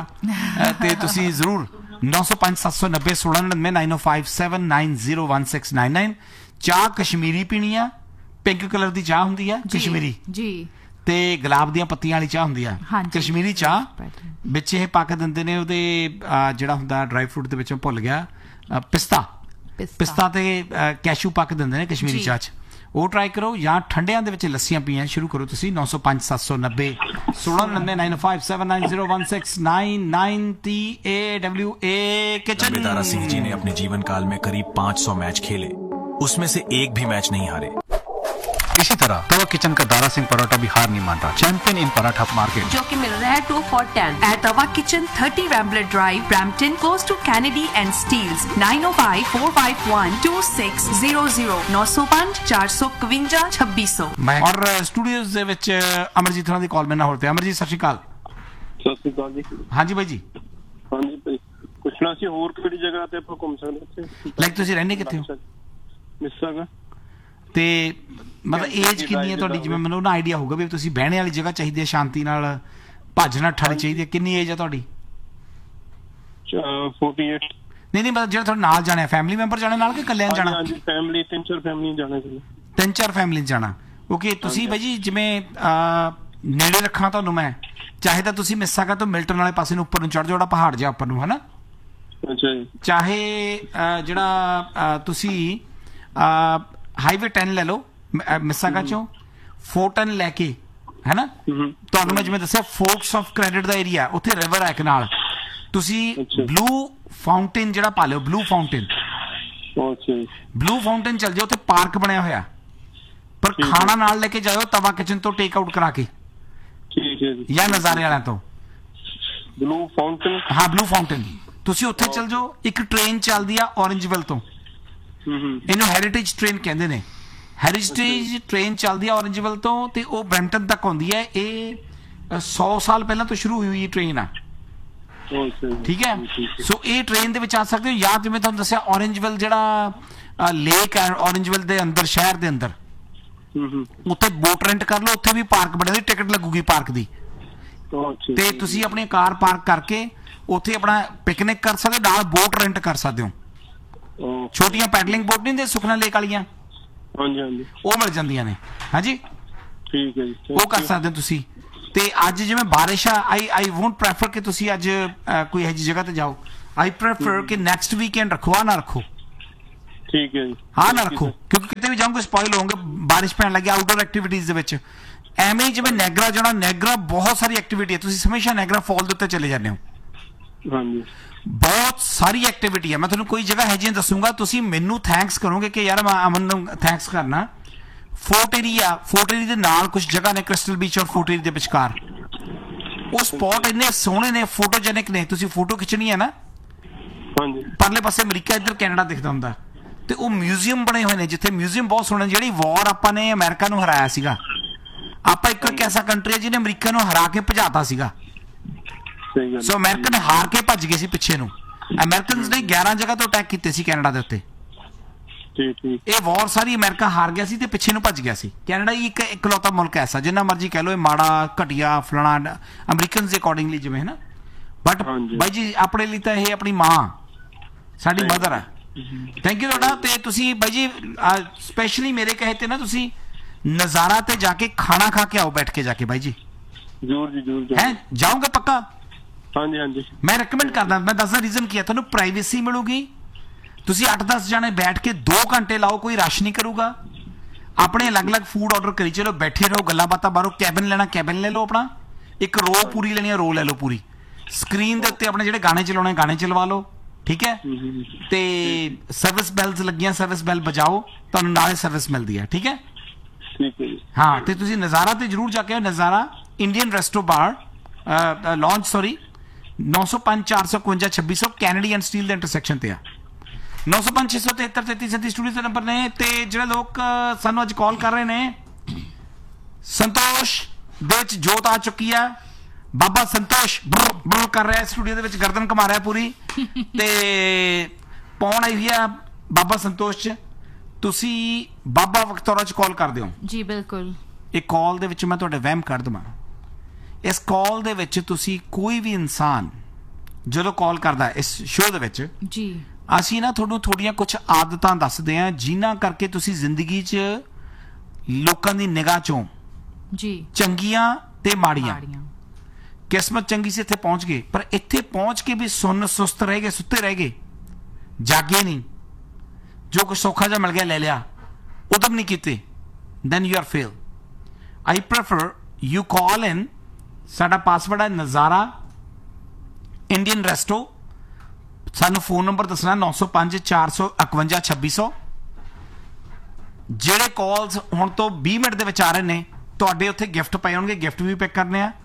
ਤੇ ਤੁਸੀਂ ਜ਼ਰੂਰ ਨੌ ਸੌ ਪੰਜ ਸੱਤ ਸੌ ਨੱਬੇ ਸੋਲਾਂ ਨੜਿਨਵੇਂ ਨਾਈਨ ਓ five seven nine zero one six nine nine. ਚਾਹ ਕਸ਼ਮੀਰੀ ਪੀਣੀ ਆ, ਪਿੰਕ ਕਲਰ ਦੀ ਚਾਹ ਹੁੰਦੀ ਆ ਕਸ਼ਮੀਰੀ ਜੀ, ਤੇ ਗੁਲਾਬ ਦੀਆਂ ਪੱਤੀਆਂ ਵਾਲੀ ਚਾਹ ਹੁੰਦੀ ਆ ਕਸ਼ਮੀਰੀ ਚਾਹ। ਵਿੱਚ ਇਹ ਪਾ ਕੇ ਦਿੰਦੇ ਨੇ ਉਹਦੇ ਜਿਹੜਾ ਹੁੰਦਾ ਡਰਾਈ ਫਰੂਟ ਦੇ ਵਿੱਚੋਂ ਭੁੱਲ ਗਿਆ, ਪਿਸਤਾ ਪਿਸਤਾ ਤੇ ਕੈਸ਼ੂ ਪਾ ਕੇ ਦਿੰਦੇ ਨੇ ਕਸ਼ਮੀਰੀ ਚਾਹ 'ਚ, ਉਹ ਟਰਾਈ ਕਰੋ। ਜਾਂ ਠੰਡਿਆਂ ਦੇ ਵਿੱਚ ਲੱਸੀਆਂ ਪੀਆਂ ਸ਼ੁਰੂ ਕਰੋ ਤੁਸੀਂ ਨੌ ਸੌ ਪੰਜ ਸੱਤ ਸੌ ਨੱਬੇ ਸੋਲਾਂ ਨੜਿਨਵੇਂ nine five seven nine zero one six nine nine T A W A kitchen. Dara Singh ji ने अपने जीवन काल में करीब पाँच सौ मैच खेले, उसमें से एक भी मैच नहीं हारे। इसी तरह तवा किचन का दारा सिंह पराठा भी हार नहीं मान रहा, चैंपियन इन पराठा मार्केट, जो कि मिल रहा है to for ten eight Tawa kitchen thirty रैम्बलेट drive, Brampton, close to Kennedy and steels nine O five four five one two six zero zero नौ सौ पांच चार सौ कविंजा छब्बीस सौ। और स्टूडियोज ਦੇ ਵਿੱਚ ਅਮਰਜੀਤ ਹੋਰਾਂ ਦੀ ਕਾਲ ਮੇਰੇ ਨਾਲ ਹੋਰ ਤੇ। ਅਮਰਜੀਤ ਸਤਿ ਸ਼੍ਰੀ ਅਕਾਲ। ਸਤਿ ਸ਼੍ਰੀ ਅਕਾਲ ਜੀ। ਹਾਂਜੀ ਬਾਈ ਜੀ। ਹਾਂਜੀ ਭਾਈ, ਪੁੱਛਣਾ ਸੀ ਹੋਰ ਕਿਹੜੀ ਜਗ੍ਹਾ ਤੇ ਆਪਾਂ ਘੁੰਮ ਸਕਦੇ ਇੱਥੇ? ਲਾਈਕ ਤੁਸੀਂ ਰਹਿੰਦੇ ਕਿੱਥੇ ਹੋ? ਮਿਸਾਗਾ। ਤੇ ਮਤਲਬ ਏਜ ਕਿੰਨੀ ਹੈ ਤੁਹਾਡੀ? ਜਿਵੇਂ ਮੈਨੂੰ ਨਾ ਆਈਡੀਆ ਹੋਊਗਾ ਵੀ ਤੁਸੀਂ ਬਹਿਣੇ ਵਾਲੀ ਜਗ੍ਹਾ ਚਾਹੀਦੀ ਹੈ, ਸ਼ਾਂਤੀ ਨਾਲ ਭੱਜ ਨਾ ਠਾਲੀ ਚਾਹੀਦੀ ਹੈ। ਕਿੰਨੀ ਏਜ ਹੈ ਤੁਹਾਡੀ? ਅਠਾਸੀ। ਨਹੀਂ ਨਹੀਂ ਮਤਲਬ ਜਿਹੜਾ ਤੁਹਾਡੇ ਨਾਲ ਜਾਣਾ, ਫੈਮਿਲੀ ਮੈਂਬਰ ਜਾਣੇ ਨਾਲ ਕਿ ਇਕੱਲਿਆਂ ਜਾਣਾ? ਹਾਂਜੀ ਫੈਮਿਲੀ, ਤਿੰਨ ਚਾਰ ਫੈਮਿਲੀ ਜਾਣਾ ਸੀ। ਤਿੰਨ ਚਾਰ ਫੈਮਿਲੀ ਜਾਣਾ। ਓਕੇ, ਤੁਸੀਂ ਬਾਈ ਜੀ ਜਿਵੇਂ ਨੇੜੇ ਰੱਖਣਾ ਤੁਹਾਨੂੰ ਮੈਂ, ਚਾਹੇ ਤਾਂ ਤੁਸੀਂ ਮਿਸਾਗਾ ਤੋਂ ਮਿਲਟਨ ਵਾਲੇ ਪਾਸੇ ਨੂੰ ਉੱਪਰ ਨੂੰ ਚੜ੍ਹ ਜਾਓ, ਜਿਹੜਾ ਪਹਾੜ ਜਿਹਾ ਉੱਪਰ ਨੂੰ, ਹਨਾ? ਅੱਛਾ ਜੀ। ਚਾਹੇ ਜਿਹੜਾ ਤੁਸੀਂ ਹਾਈਵੇ ਟੈਨ ਲੈ ਲਓ ਮਿਸਾਗਾ ਚੋਂ, ਫੋਰਟਨ ਲੈ ਕੇ, ਹੈ ਨਾ? ਤੁਹਾਨੂੰ ਮੈਂ ਜਿਵੇਂ ਦੱਸਿਆ ਫੋਰਕਸ ਆਫ ਕ੍ਰੈਡਿਟ ਦਾ ਏਰੀਆ, ਉੱਥੇ ਰਿਵਰ ਹੈ ਇੱਕ ਨਾਲ, ਤੁਸੀਂ ਬਲੂ ਫਾਊਂਟੇਨ ਜਿਹੜਾ ਪਾ ਲਿਓ, ਬਲੂ ਫਾਊਂਟੇਨ। ਬਲੂ ਫਾਊਂਟੇਨ ਚੱਲ ਜਾਓ, ਉੱਥੇ ਪਾਰਕ ਬਣਿਆ ਹੋਇਆ, ਪਰ ਖਾਣਾ ਨਾਲ ਲੈ ਕੇ ਜਾਓ ਤਵਾ ਕਿਚਨ ਤੋਂ ਟੇਕ ਆਊਟ ਕਰਾ ਕੇ, ਜਾਂ ਨਜ਼ਾਰੇ ਵਾਲਿਆਂ ਤੋਂ। Blue fountain? ਹਾਂ ਬਲੂ ਫਾਊਂਟੇਨ। ਤੁਸੀਂ ਉੱਥੇ ਚੱਲ ਜਾਓ। ਇੱਕ ਟ੍ਰੇਨ ਚੱਲਦੀ ਆ ਔਰੰਜਵਿਲ ਤੋਂ, ਇਹਨੂੰ ਹੈਰੀਟੇਜ ਟ੍ਰੇਨ ਕਹਿੰਦੇ ਨੇ। ਹੈਰੀਟੇਜ ਟ੍ਰੇਨ ਚੱਲਦੀ ਆ ਔਰੰਜਵਿਲ ਤੋਂ ਤੇ ਉਹ ਬ੍ਰੈਂਪਟਨ ਤੱਕ ਆਉਂਦੀ ਹੈ। ਇਹ ਸੌ ਸਾਲ ਪਹਿਲਾਂ ਤੋਂ ਸ਼ੁਰੂ ਹੋਈ ਹੋਈ ਟ੍ਰੇਨ ਆ, ਠੀਕ ਹੈ? ਸੋ ਇਹ ਟ੍ਰੇਨ ਦੇ ਵਿੱਚ ਆ ਸਕਦੇ ਹੋ। ਜਾਂ ਜਿਵੇਂ ਤੁਹਾਨੂੰ ਦੱਸਿਆ ਔਰੰਜਵਿਲ ਜਿਹੜਾ ਲੇਕ ਹੈ, ਔਰੰਜਵਿਲ ਦੇ ਅੰਦਰ, ਸ਼ਹਿਰ ਦੇ ਅੰਦਰ, ਉੱਥੇ ਬੋਟ ਰੈਂਟ ਕਰ ਲਓ, ਉੱਥੇ ਵੀ ਪਾਰਕ ਬਣਿਆ, ਟਿਕਟ ਲੱਗੂਗੀ ਪਾਰਕ ਦੀ, ਤੇ ਤੁਸੀਂ ਆਪਣੀ ਕਾਰ ਪਾਰਕ ਕਰਕੇ ਉੱਥੇ ਆਪਣਾ ਪਿਕਨਿਕ ਕਰ ਸਕਦੇ, ਨਾਲ ਬੋਟ ਰੈਂਟ ਕਰ ਸਕਦੇ ਹੋ। ਛੋਟੀਆਂ ਪੈਡਲਿੰਗ ਬੋਟ ਨਹੀਂ ਹੁੰਦੀਆਂ ਸੁਖਨਾ ਲੇਕ ਵਾਲੀਆਂ, ਹਾਂਜੀ ਹਾਂਜੀ, ਉਹ ਮਿਲ ਜਾਂਦੀਆਂ ਨੇ। ਹਾਂਜੀ ਠੀਕ ਹੈ ਜੀ, ਉਹ ਕਰ ਸਕਦੇ ਹੋ ਤੁਸੀਂ। ਤੇ ਅੱਜ ਜਿਵੇਂ ਬਾਰਿਸ਼ ਆ, ਆਈ ਆਈ ਵੋਂਟ ਪ੍ਰੈਫਰ ਕਿ ਤੁਸੀਂ ਅੱਜ ਕੋਈ ਇਹੋ ਜਿਹੀ ਜਗ੍ਹਾ ਤੇ ਜਾਓ। ਆਈ ਪ੍ਰੈਫਰ ਕਿ ਨੈਕਸਟ ਵੀਕਐਂਡ ਰੱਖੋ, ਆ ਨਾ ਰੱਖੋ। ਠੀਕ ਹੈ ਜੀ, ਹਾਂ ਨਾ ਰੱਖੋ, ਕਿਉਂਕਿ ਕਿਤੇ ਵੀ ਜਾਓਗੇ ਸਪੋਇਲ ਹੋਵੋਗੇ, ਬਾਰਿਸ਼ ਪੈਣ ਲੱਗੀ ਆਊਟਡੋਰ ਐਕਟੀਵਿਟੀਜ਼ ਦੇ ਵਿੱਚ। ਐਵੇਂ ਜਿਵੇਂ ਨੈਗਰਾ ਜਾਣਾ, ਨੈਗਰਾ ਬਹੁਤ ਸਾਰੀ ਐਕਟੀਵਿਟੀ ਹੈ, ਤੁਸੀਂ ਹਮੇਸ਼ਾ ਨੈਗਰਾ ਫਾਲ ਦੇ ਉੱਤੇ ਚਲੇ ਜਾਂਦੇ ਹੋ। ਹਾਂਜੀ, ਬਹੁਤ ਸਾਰੀ ਐਕਟੀਵਿਟੀ ਹੈ। ਮੈਂ ਤੁਹਾਨੂੰ ਕੋਈ ਜਗ੍ਹਾ ਹੈ ਜਿਹੀਆਂ ਦੱਸੂਗਾ, ਤੁਸੀਂ ਮੈਨੂੰ ਥੈਂਕਸ ਕਰੋਗੇ ਕਿ ਯਾਰ ਮੈਂ ਅਮਨ ਨੂੰ ਥੈਂਕਸ ਕਰਨਾ। ਫੋਰਟ ਏਰੀਆ, ਫੋਰਟ ਏਰੀਆ ਦੇ ਨਾਲ ਕੁਝ ਜਗ੍ਹਾ ਨੇ, ਕ੍ਰਿਸਟਲ ਬੀਚ ਔਰ ਫੋਰਟ ਏਰੀਆ ਦੇ ਵਿਚਕਾਰ। ਉਹ ਸਪੌਟ ਇੰਨੇ ਸੋਹਣੇ ਨੇ, ਫੋਟੋਜੈਨਿਕ ਨੇ, ਤੁਸੀਂ ਫੋਟੋ ਖਿੱਚਣੀ ਹੈ ਨਾ, ਹਾਂਜੀ, ਪਰਲੇ ਪਾਸੇ ਅਮਰੀਕਾ, ਇੱਧਰ ਕੈਨੇਡਾ ਦਿਖਦਾ ਹੁੰਦਾ। ਤੇ ਉਹ ਮਿਊਜ਼ੀਅਮ ਬਣੇ ਹੋਏ ਨੇ ਜਿੱਥੇ ਮਿਊਜ਼ੀਅਮ ਬਹੁਤ ਸੋਹਣੇ, ਜਿਹੜੀ ਵਾਰ ਆਪਾਂ ਨੇ ਅਮਰੀਕਾ ਨੂੰ ਹਰਾਇਆ ਸੀਗਾ, ਆਪਾਂ ਇੱਕ ਇੱਕ ਐਸਾ ਕੰਟਰੀ ਹੈ ਜਿਹਨੇ ਅਮਰੀਕਾ ਨੂੰ ਹਰਾ ਕੇ ਭਜਾਤਾ ਸੀਗਾ। ਸੋ ਅਮਰੀਕਨ ਹਾਰ ਕੇ ਭੱਜ ਗਏ ਸੀ ਪਿੱਛੇ ਨੂੰ। ਅਮਰੀਕਨਸ ਨੇ ਗਿਆਰਾਂ ਜਗ੍ਹਾ ਤੋਂ ਅਟੈਕ ਕੀਤੇ ਸੀ ਕੈਨੇਡਾ ਦੇ ਉੱਤੇ। ਇਹ ਵਾਰ ਸਾਰੀ ਅਮਰੀਕਾ ਹਾਰ ਗਿਆ ਸੀ ਤੇ ਪਿੱਛੇ ਨੂੰ ਭੱਜ ਗਿਆ ਸੀ। ਕੈਨੇਡਾ ਹੀ ਇੱਕ ਇਕਲੌਤਾ ਮੁਲਕ ਐਸਾ, ਜਿੰਨਾ ਮਰਜੀ ਕਹਿ ਲਓ ਇਹ ਮਾੜਾ ਘਟੀਆ ਫਲਾਣਾ ਅਮਰੀਕਨਸ ਦੇ ਅਕੋਰਡਿੰਗਲੀ ਜਿਵੇਂ ਹੈ ਨਾ, ਬਟ ਬਾਈ ਜੀ ਆਪਣੇ ਲਈ ਤਾਂ ਇਹ ਆਪਣੀ ਮਾਂ, ਸਾਡੀ ਮਦਰ ਹੈ। ਥੈਂਕ ਯੂ ਤੁਹਾਡਾ। ਤੇ ਤੁਸੀਂ ਬਾਈ ਜੀ ਸਪੈਸ਼ਲੀ ਮੇਰੇ ਕਹੇ ਤੇ ਨਾ ਤੁਸੀਂ ਨਜ਼ਾਰਾ ਤੇ ਜਾ ਕੇ ਖਾਣਾ ਖਾ ਕੇ ਆਓ, ਬੈਠ ਕੇ ਜਾ ਕੇ ਬਾਈ ਜੀ। ਜ਼ਰੂਰ ਜੀ ਜ਼ਰੂਰ। ਹੈ ਜਾਓਗੇ ਪੱਕਾ? ਹਾਂਜੀ ਹਾਂਜੀ, ਮੈਂ ਰეკਮੈਂਡ ਕਰਦਾ। ਮੈਂ ਦੱਸਦਾ ਰੀਜ਼ਨ ਕੀ ਹੈ, ਤੁਹਾਨੂੰ ਪ੍ਰਾਈਵੇਸੀ ਮਿਲੂਗੀ, ਤੁਸੀਂ ਅੱਠ ਦਸ ਜਣੇ ਬੈਠ ਕੇ ਦੋ ਘੰਟੇ ਲਾਓ, ਕੋਈ ਰਸ਼ ਨਹੀਂ ਕਰੂਗਾ, ਆਪਣੇ ਅਲੱਗ-ਅਲੱਗ ਫੂਡ ਆਰਡਰ ਕਰੀ ਚਲੋ, ਬੈਠੇ ਰਹੋ, ਗੱਲਾਂ ਬਾਤਾਂ ਬਾਹਰੋਂ। ਕੈਬਨ ਲੈਣਾ ਕੈਬਨ ਲੈ ਲਓ, ਆਪਣਾ ਇੱਕ ਰੋ ਪੂਰੀ ਲੈਣੀ ਹੈ, ਰੋ ਲੈ ਲਓ ਪੂਰੀ। ਸਕਰੀਨ ਦੇ ਉੱਤੇ ਆਪਣੇ ਜਿਹੜੇ ਗਾਣੇ ਚਲਾਉਣੇ ਗਾਣੇ ਚਲਵਾ ਲਓ, ਠੀਕ ਹੈ। ਤੇ ਸਰਵਿਸ ਬੈਲਸ ਲੱਗੀਆਂ, ਸਰਵਿਸ ਬੈਲ ਵਜਾਓ, ਤੁਹਾਨੂੰ ਨਾਲੇ ਸਰਵਿਸ ਮਿਲਦੀ ਹੈ, ਠੀਕ ਹੈ। ਠੀਕ ਹੈ ਜੀ। ਹਾਂ, ਤੇ ਤੁਸੀਂ ਨਜ਼ਾਰਾ ਤੇ ਜ਼ਰੂਰ ਜਾ ਕੇ, ਨਜ਼ਾਰਾ ਇੰਡੀਅਨ ਰੈਸਟੋ ਬਾਰ ਲੌਂਜ, ਸੌਰੀ ਨੌ ਸੌ ਪੰਜ ਚਾਰ ਸੌ ਇਕਵੰਜਾ ਛੱਬੀ ਸੌ ਕੈਨੇਡੀ ਐਂਡ ਸਟੀਲ ਦੇ ਇੰਟਰਸੈਕਸ਼ਨ ਤੇ ਆ। ਨੌ ਸੌ ਪੰਜ ਛੇ ਸੌ ਤਿਹੱਤਰ ਤੇਤੀ ਸੈਂਤੀ ਸਟੂਡੀਓ ਦੇ ਨੰਬਰ ਨੇ। ਤੇ ਜਿਹੜੇ ਲੋਕ ਸਾਨੂੰ ਅੱਜ ਕਾਲ ਕਰ ਰਹੇ ਨੇ, ਸੰਤੋਸ਼ ਦੇ ਵਿੱਚ ਜੋਤ ਆ ਚੁੱਕੀ ਆ। ਬਾਬਾ ਸੰਤੋਸ਼ ਬੁਰ ਕਰ ਰਿਹਾ ਸਟੂਡੀਓ ਦੇ ਵਿੱਚ, ਗਰਦਨ ਘੁਮਾ ਰਿਹਾ ਪੂਰੀ, ਤੇ ਪੌਣ ਆਈ ਹੋਈ ਆ ਬਾਬਾ ਸੰਤੋਸ਼ ਚ। ਤੁਸੀਂ ਬਾਬਾ ਵਕਤੌਰਾ ਚ ਕਾਲ ਕਰਦੇ ਹੋ ਜੀ? ਬਿਲਕੁਲ। ਇਹ ਕਾਲ ਦੇ ਵਿੱਚ ਮੈਂ ਤੁਹਾਡੇ ਵਹਿਮ ਕੱਢ ਦੇਵਾਂ। ਇਸ ਕਾਲ ਦੇ ਵਿੱਚ ਤੁਸੀਂ ਕੋਈ ਵੀ ਇਨਸਾਨ ਜਦੋਂ ਕਾਲ ਕਰਦਾ ਇਸ ਸ਼ੋਅ ਦੇ ਵਿੱਚ ਜੀ, ਅਸੀਂ ਨਾ ਤੁਹਾਨੂੰ ਥੋੜੀਆਂ ਕੁਝ ਆਦਤਾਂ ਦੱਸਦੇ ਹਾਂ, ਜਿਨ੍ਹਾਂ ਕਰਕੇ ਤੁਸੀਂ ਜ਼ਿੰਦਗੀ 'ਚ ਲੋਕਾਂ ਦੀ ਨਿਗਾਹ ਚੋਂ ਜੀ ਚੰਗੀਆਂ ਤੇ ਮਾੜੀਆਂ, ਕਿਸਮਤ ਚੰਗੀ ਸੀ ਇੱਥੇ ਪਹੁੰਚ ਗਏ, ਪਰ ਇੱਥੇ ਪਹੁੰਚ ਕੇ ਵੀ ਸੁੰਨ ਸੁਸਤ ਰਹਿ ਗਏ, ਸੁੱਤੇ ਰਹਿ ਗਏ, ਜਾਗੇ ਨਹੀਂ, ਜੋ ਕੁਝ ਸੌਖਾ ਜਿਹਾ ਮਿਲ ਗਿਆ ਲੈ ਲਿਆ, ਉਦਮ ਨਹੀਂ ਕੀਤੇ, then you are fail. I prefer you call in. ਸਾਡਾ ਪਾਸਵਰਡ ਹੈ ਨਜ਼ਾਰਾ ਇੰਡੀਅਨ ਰੈਸਟੋ। ਸਾਨੂੰ ਫੋਨ ਨੰਬਰ ਦੱਸਣਾ ਨੌ ਸੌ ਪੰਜ ਚਾਰ ਸੌ ਇਕਵੰਜਾ ਛੱਬੀ ਸੌ। ਜਿਹੜੇ ਕਾਲਸ ਹੁਣ ਤੋਂ ਵੀਹ ਮਿੰਟ ਦੇ ਵਿੱਚ ਆ ਰਹੇ ਨੇ, ਤੁਹਾਡੇ ਉੱਥੇ ਗਿਫਟ ਪਏ ਹੋਣਗੇ, ਗਿਫਟ ਵੀ ਪਿਕ ਕਰਨੇ ਆ।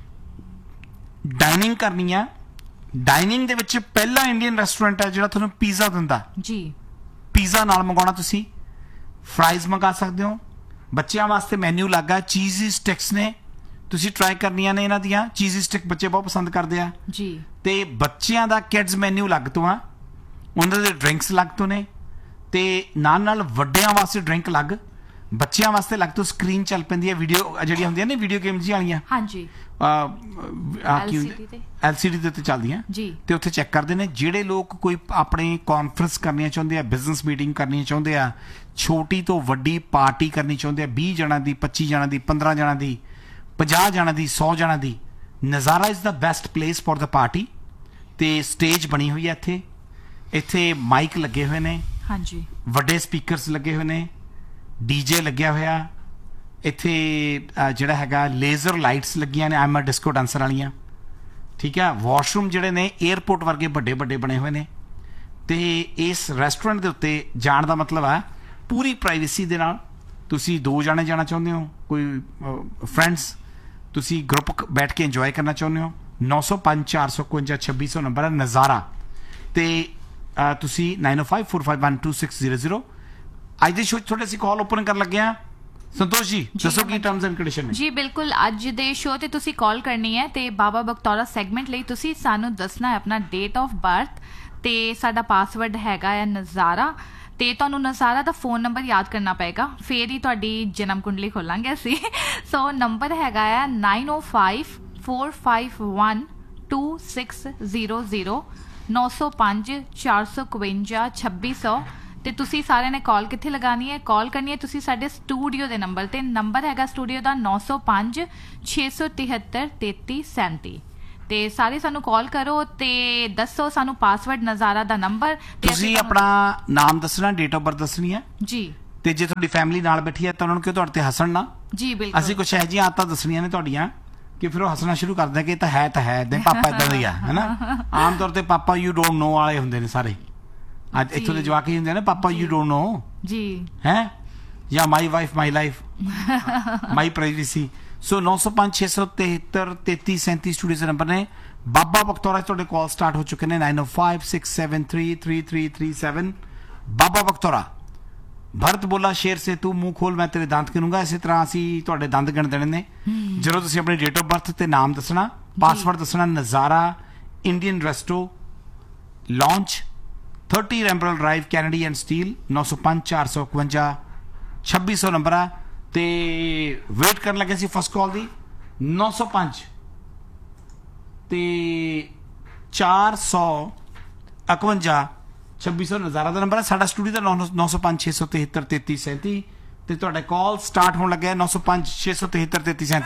ਡਾਈਨਿੰਗ ਕਰਨੀ ਆ, ਡਾਈਨਿੰਗ ਦੇ ਵਿੱਚ ਪਹਿਲਾ ਇੰਡੀਅਨ ਰੈਸਟੋਰੈਂਟ ਹੈ ਜਿਹੜਾ ਤੁਹਾਨੂੰ ਪੀਜ਼ਾ ਦਿੰਦਾ ਜੀ। ਪੀਜ਼ਾ ਨਾਲ ਮੰਗਾਉਣਾ, ਤੁਸੀਂ ਫਰਾਈਜ਼ ਮੰਗਾ ਸਕਦੇ ਹੋ। ਬੱਚਿਆਂ ਵਾਸਤੇ ਮੈਨੂ ਲੱਗਾ, ਚੀਜ਼ੀ ਸਟਿਕਸ ਨੇ, ਤੁਸੀਂ ਟਰਾਈ ਕਰਨੀਆਂ ਨੇ ਇਹਨਾਂ ਦੀਆਂ। ਚੀਜ਼ੀ ਸਟਿਕ ਬੱਚੇ ਬਹੁਤ ਪਸੰਦ ਕਰਦੇ ਆ ਜੀ। ਤੇ ਬੱਚਿਆਂ ਦਾ ਕਿਡਜ਼ ਮੈਨੂ ਲੱਗ ਤੋਂ ਆ, ਉਹਨਾਂ ਦੇ ਡਰਿੰਕਸ ਲੱਗ ਤੋਂ ਨੇ, ਤੇ ਨਾਲ ਨਾਲ ਵੱਡਿਆਂ ਵਾਸਤੇ ਡਰਿੰਕ ਲੱਗ, ਬੱਚਿਆਂ ਵਾਸਤੇ ਲੱਗ ਤੋਂ। ਸਕਰੀਨ ਚੱਲ ਪੈਂਦੀ ਹੈ, ਵੀਡੀਓ ਜਿਹੜੀਆਂ ਹੁੰਦੀਆਂ ਨੇ ਵੀਡੀਓ ਗੇਮਸ ਵਾਲੀਆਂ, ਹਾਂਜੀ, ਐਲ ਸੀ ਡੀ ਦੇ ਉੱਤੇ ਚੱਲਦੀਆਂ ਜੀ, ਤੇ ਉੱਥੇ ਚੈੱਕ ਕਰਦੇ ਨੇ। ਜਿਹੜੇ ਲੋਕ ਕੋਈ ਆਪਣੇ ਕਾਨਫਰੰਸ ਕਰਨੀਆਂ ਚਾਹੁੰਦੇ ਆ, ਬਿਜ਼ਨਸ ਮੀਟਿੰਗ ਕਰਨੀ ਚਾਹੁੰਦੇ ਆ, ਛੋਟੀ ਤੋਂ ਵੱਡੀ ਪਾਰਟੀ ਕਰਨੀ ਚਾਹੁੰਦੇ ਆ, ਵੀਹ ਜਣਾਂ ਦੀ, ਪੱਚੀ ਜਣਾਂ ਦੀ, ਪੰਦਰਾਂ ਜਣਾਂ ਦੀ, ਪੰਜਾਹ ਜਣਾਂ ਦੀ, ਸੌ ਜਣਾਂ ਦੀ, ਨਜ਼ਾਰਾ is the best place for the party. ਤੇ ਸਟੇਜ ਬਣੀ ਹੋਈ ਹੈ ਇੱਥੇ, ਇੱਥੇ ਮਾਈਕ ਲੱਗੇ ਹੋਏ ਨੇ, ਹਾਂਜੀ, ਵੱਡੇ ਸਪੀਕਰਸ ਲੱਗੇ ਹੋਏ ਨੇ, ਡੀਜੇ ਲੱਗਿਆ ਹੋਇਆ ਇੱਥੇ, ਜਿਹੜਾ ਹੈਗਾ ਲੇਜ਼ਰ ਲਾਈਟਸ ਲੱਗੀਆਂ ਨੇ, ਐਮ ਡਿਸਕੋ ਡਾਂਸਰ ਵਾਲੀਆਂ, ਠੀਕ ਹੈ। ਵਾਸ਼ਰੂਮ ਜਿਹੜੇ ਨੇ ਏਅਰਪੋਰਟ ਵਰਗੇ ਵੱਡੇ ਵੱਡੇ ਬਣੇ ਹੋਏ ਨੇ। ਤੇ ਇਸ ਰੈਸਟੋਰੈਂਟ ਦੇ ਉੱਤੇ ਜਾਣ ਦਾ ਮਤਲਬ ਹੈ ਪੂਰੀ ਪ੍ਰਾਈਵੇਸੀ ਦੇ ਨਾਲ। ਤੁਸੀਂ ਦੋ ਜਾਣੇ ਜਾਣਾ ਚਾਹੁੰਦੇ ਹੋ, ਕੋਈ ਫਰੈਂਡਸ, ਤੁਸੀਂ ਗਰੁੱਪ ਬੈਠ ਕੇ ਇੰਜੋਏ ਕਰਨਾ ਚਾਹੁੰਦੇ ਹੋ, ਨੌ ਸੌ ਪੰਜ ਚਾਰ ਸੌ ਇਕਵੰਜਾ ਛੱਬੀ ਸੌ ਨੰਬਰ ਹੈ ਨਜ਼ਾਰਾ। ਤੇ ਤੁਸੀਂ ਨਾਈਨ ਓ five four five one two six zero zero. ਅੱਜ ਦੇ ਸ਼ੋਅ ਥੋੜੇ ਅਸੀਂ ਕਾਲ ਓਪਨ ਕਰਨ ਲੱਗੇ ਹਾਂ। ਸੰਤੋਸ਼ ਜੀ ਦੱਸੋ ਕੀ ਟਰਮਸ ਐਂਡ ਕੰਡੀਸ਼ਨ ਨੇ? ਜੀ ਬਿਲਕੁਲ, ਅੱਜ ਦੇ ਸ਼ੋਅ ਤੇ ਤੁਸੀਂ ਕਾਲ ਕਰਨੀ ਹੈ ਤੇ ਬਾਬਾ ਬਕਤੌਰਾ ਸੈਗਮੈਂਟ ਲਈ ਤੁਸੀਂ ਸਾਨੂੰ ਦੱਸਣਾ ਹੈ ਆਪਣਾ ਡੇਟ ਆਫ ਬਰਥ, ਤੇ ਸਾਡਾ ਪਾਸਵਰਡ ਹੈਗਾ ਹੈ ਨਜ਼ਾਰਾ। ਤੇ ਤੁਹਾਨੂੰ ਨਜ਼ਾਰਾ ਦਾ ਫੋਨ ਨੰਬਰ ਯਾਦ ਕਰਨਾ ਪਏਗਾ, ਫੇਰ ਹੀ ਤੁਹਾਡੀ ਜਨਮ ਕੁੰਡਲੀ ਖੋਲਾਂਗੇ ਅਸੀਂ। ਸੋ ਨੰਬਰ ਹੈਗਾ ਆ ਨਾਈਨ ਓ five four five one two six zero zero ਨੌ ਸੌ ਪੰਜ ਚਾਰ ਸੌ ਇਕਵੰਜਾ ਛੱਬੀ ਸੌ। ਤੇ ਤੁਸੀਂ ਸਾਰਿਆਂ ਨੇ ਕਾਲ ਕਿੱਥੇ ਲਗਾਉਣੀ ਹੈ? ਕਾਲ ਕਰਨੀ ਹੈ ਤੁਸੀਂ ਸਾਡੇ ਸਟੂਡੀਓ ਦੇ ਨੰਬਰ ਤੇ। ਨੰਬਰ ਹੈਗਾ ਸਟੂਡੀਓ ਦਾ ਨੌ ਸੌ ਪੰਜ ਛੇ ਸੌ ਤਿਹੱਤਰ ਤੇਤੀ ਸੈਂਤੀ। ਤੇ ਸਾਰੇ ਸਾਨੂੰ ਕਾਲ ਕਰੋ ਤੇ ਦੱਸੋ ਸਾਨੂੰ ਪਾਸਵਰਡ ਨਜ਼ਾਰਾ ਦਾ ਨੰਬਰ। ਤੁਸੀਂ ਆਪਣਾ ਨਾਮ ਦੱਸਣਾ, ਡੇਟ ਆਫ ਬਰਥ ਦੱਸਣੀ ਹੈ ਜੀ। ਤੇ ਜੇ ਤੁਹਾਡੀ ਫੈਮਿਲੀ ਨਾਲ ਬੈਠੀ ਹੈ ਤਾਂ ਉਹਨਾਂ ਨੂੰ ਕਿਉਂ ਤੁਹਾਡੇ ਤੇ ਹੱਸਣ ਨਾ ਜੀ। ਬਿਲਕੁਲ ਅਸੀਂ ਕੁਛ ਇਹੋ ਜਿਹੀਆਂ ਆਦਤਾਂ ਦੱਸਣੀਆਂ ਨੇ ਤੁਹਾਡੀਆਂ ਕਿ ਫਿਰ ਉਹ ਹੱਸਣਾ ਸ਼ੁਰੂ ਕਰ ਦਿੰਦੇ ਕਿ ਇਹ ਤਾਂ ਹੈ ਤਾਂ ਹੈ ਇਦਾਂ ਪਾਪਾ ਇਦਾਂ ਦਾ ਹੀ ਆ, ਹੈਨਾ। ਆਮ ਤੌਰ ਤੇ ਪਾਪਾ ਯੂ ਡੋਂਟ ਨੋ ਵਾਲੇ ਹੁੰਦੇ ਨੇ ਸਾਰੇ। ਅੱਜ ਇੱਥੋਂ ਦੇ ਜਵਾਕ ਹੀ ਹੁੰਦੇ ਨੇ ਪਾਪਾ ਯੂ ਡੋਂਟ ਨੋ ਜੀ, ਹੈ ਜਾਂ my wife my life my privacy. ਸੋ ਨੌ ਸੌ ਪੰਜ ਛੇ ਸੌ ਤਿਹੱਤਰ ਤੇਤੀ ਸੈਂਤੀ ਸਟੂਡੀਓ ਦੇ ਨੰਬਰ ਨੇ। ਬਾਬਾ ਬਖਤੌਰਾ ਤੁਹਾਡੇ ਕਾਲ ਸਟਾਰਟ ਹੋ ਚੁੱਕੇ ਨੇ ਨਾਈਨ ਓ five six seven three three three three seven. ਬਾਬਾ ਬਖਤੌਰਾ, ਭਰਤ ਬੋਲਾ ਸ਼ੇਰ ਸੇ ਤੂੰ ਮੂੰਹ ਖੋਲ ਮੈਂ ਤੇਰੇ ਦੰਦ ਗਿਣੂੰਗਾ। ਇਸੇ ਤਰ੍ਹਾਂ ਅਸੀਂ ਤੁਹਾਡੇ ਦੰਦ ਗਿਣ ਦੇਣੇ ਨੇ ਜਦੋਂ ਤੁਸੀਂ ਆਪਣੀ ਡੇਟ ਆਫ ਬਰਥ ਤੇ ਨਾਮ ਦੱਸਣਾ, ਪਾਸਵਰਡ ਦੱਸਣਾ ਨਜ਼ਾਰਾ Indian resto launch thirty ਰੈਂਬਰਲ drive Kennedy and steel ਨੌ ਸੌ ਪੰਜ ਚਾਰ ਸੌ ਇਕਵੰਜਾ ਛੱਬੀ ਸੌ ਨੰਬਰ ਆ। ਤੇ ਵੇਟ ਕਰਨ ਲੱਗੇ ਸੀ ਫਸਟ ਕਾਲ ਦੀ ਨੌ ਸੌ ਪੰਜ ਤੇ ਚਾਰ ਸੌ ਇਕਵੰਜਾ ਛੱਬੀ ਸੌ ਨਜ਼ਾਰਾ ਦਾ ਨੰਬਰ ਹੈ ਸਾਡਾ ਸਟੂਡੀਓ ਦਾ ਨੌ ਸੌ ਪੰਜ ਛੇ ਸੌ ਤਿਹੱਤਰ ਤੇਤੀ ਸੈਂਤੀ। ਤੇ ਤੁਹਾਡਾ ਕਾਲ ਸਟਾਰਟ ਹੋਣ ਲੱਗਿਆ ਨੌ ਸੌ ਪੰਜ ਛੇ ਸੌ ਤਿਹੱਤਰ ਤੇਤੀ ਸੈਂਤੀ।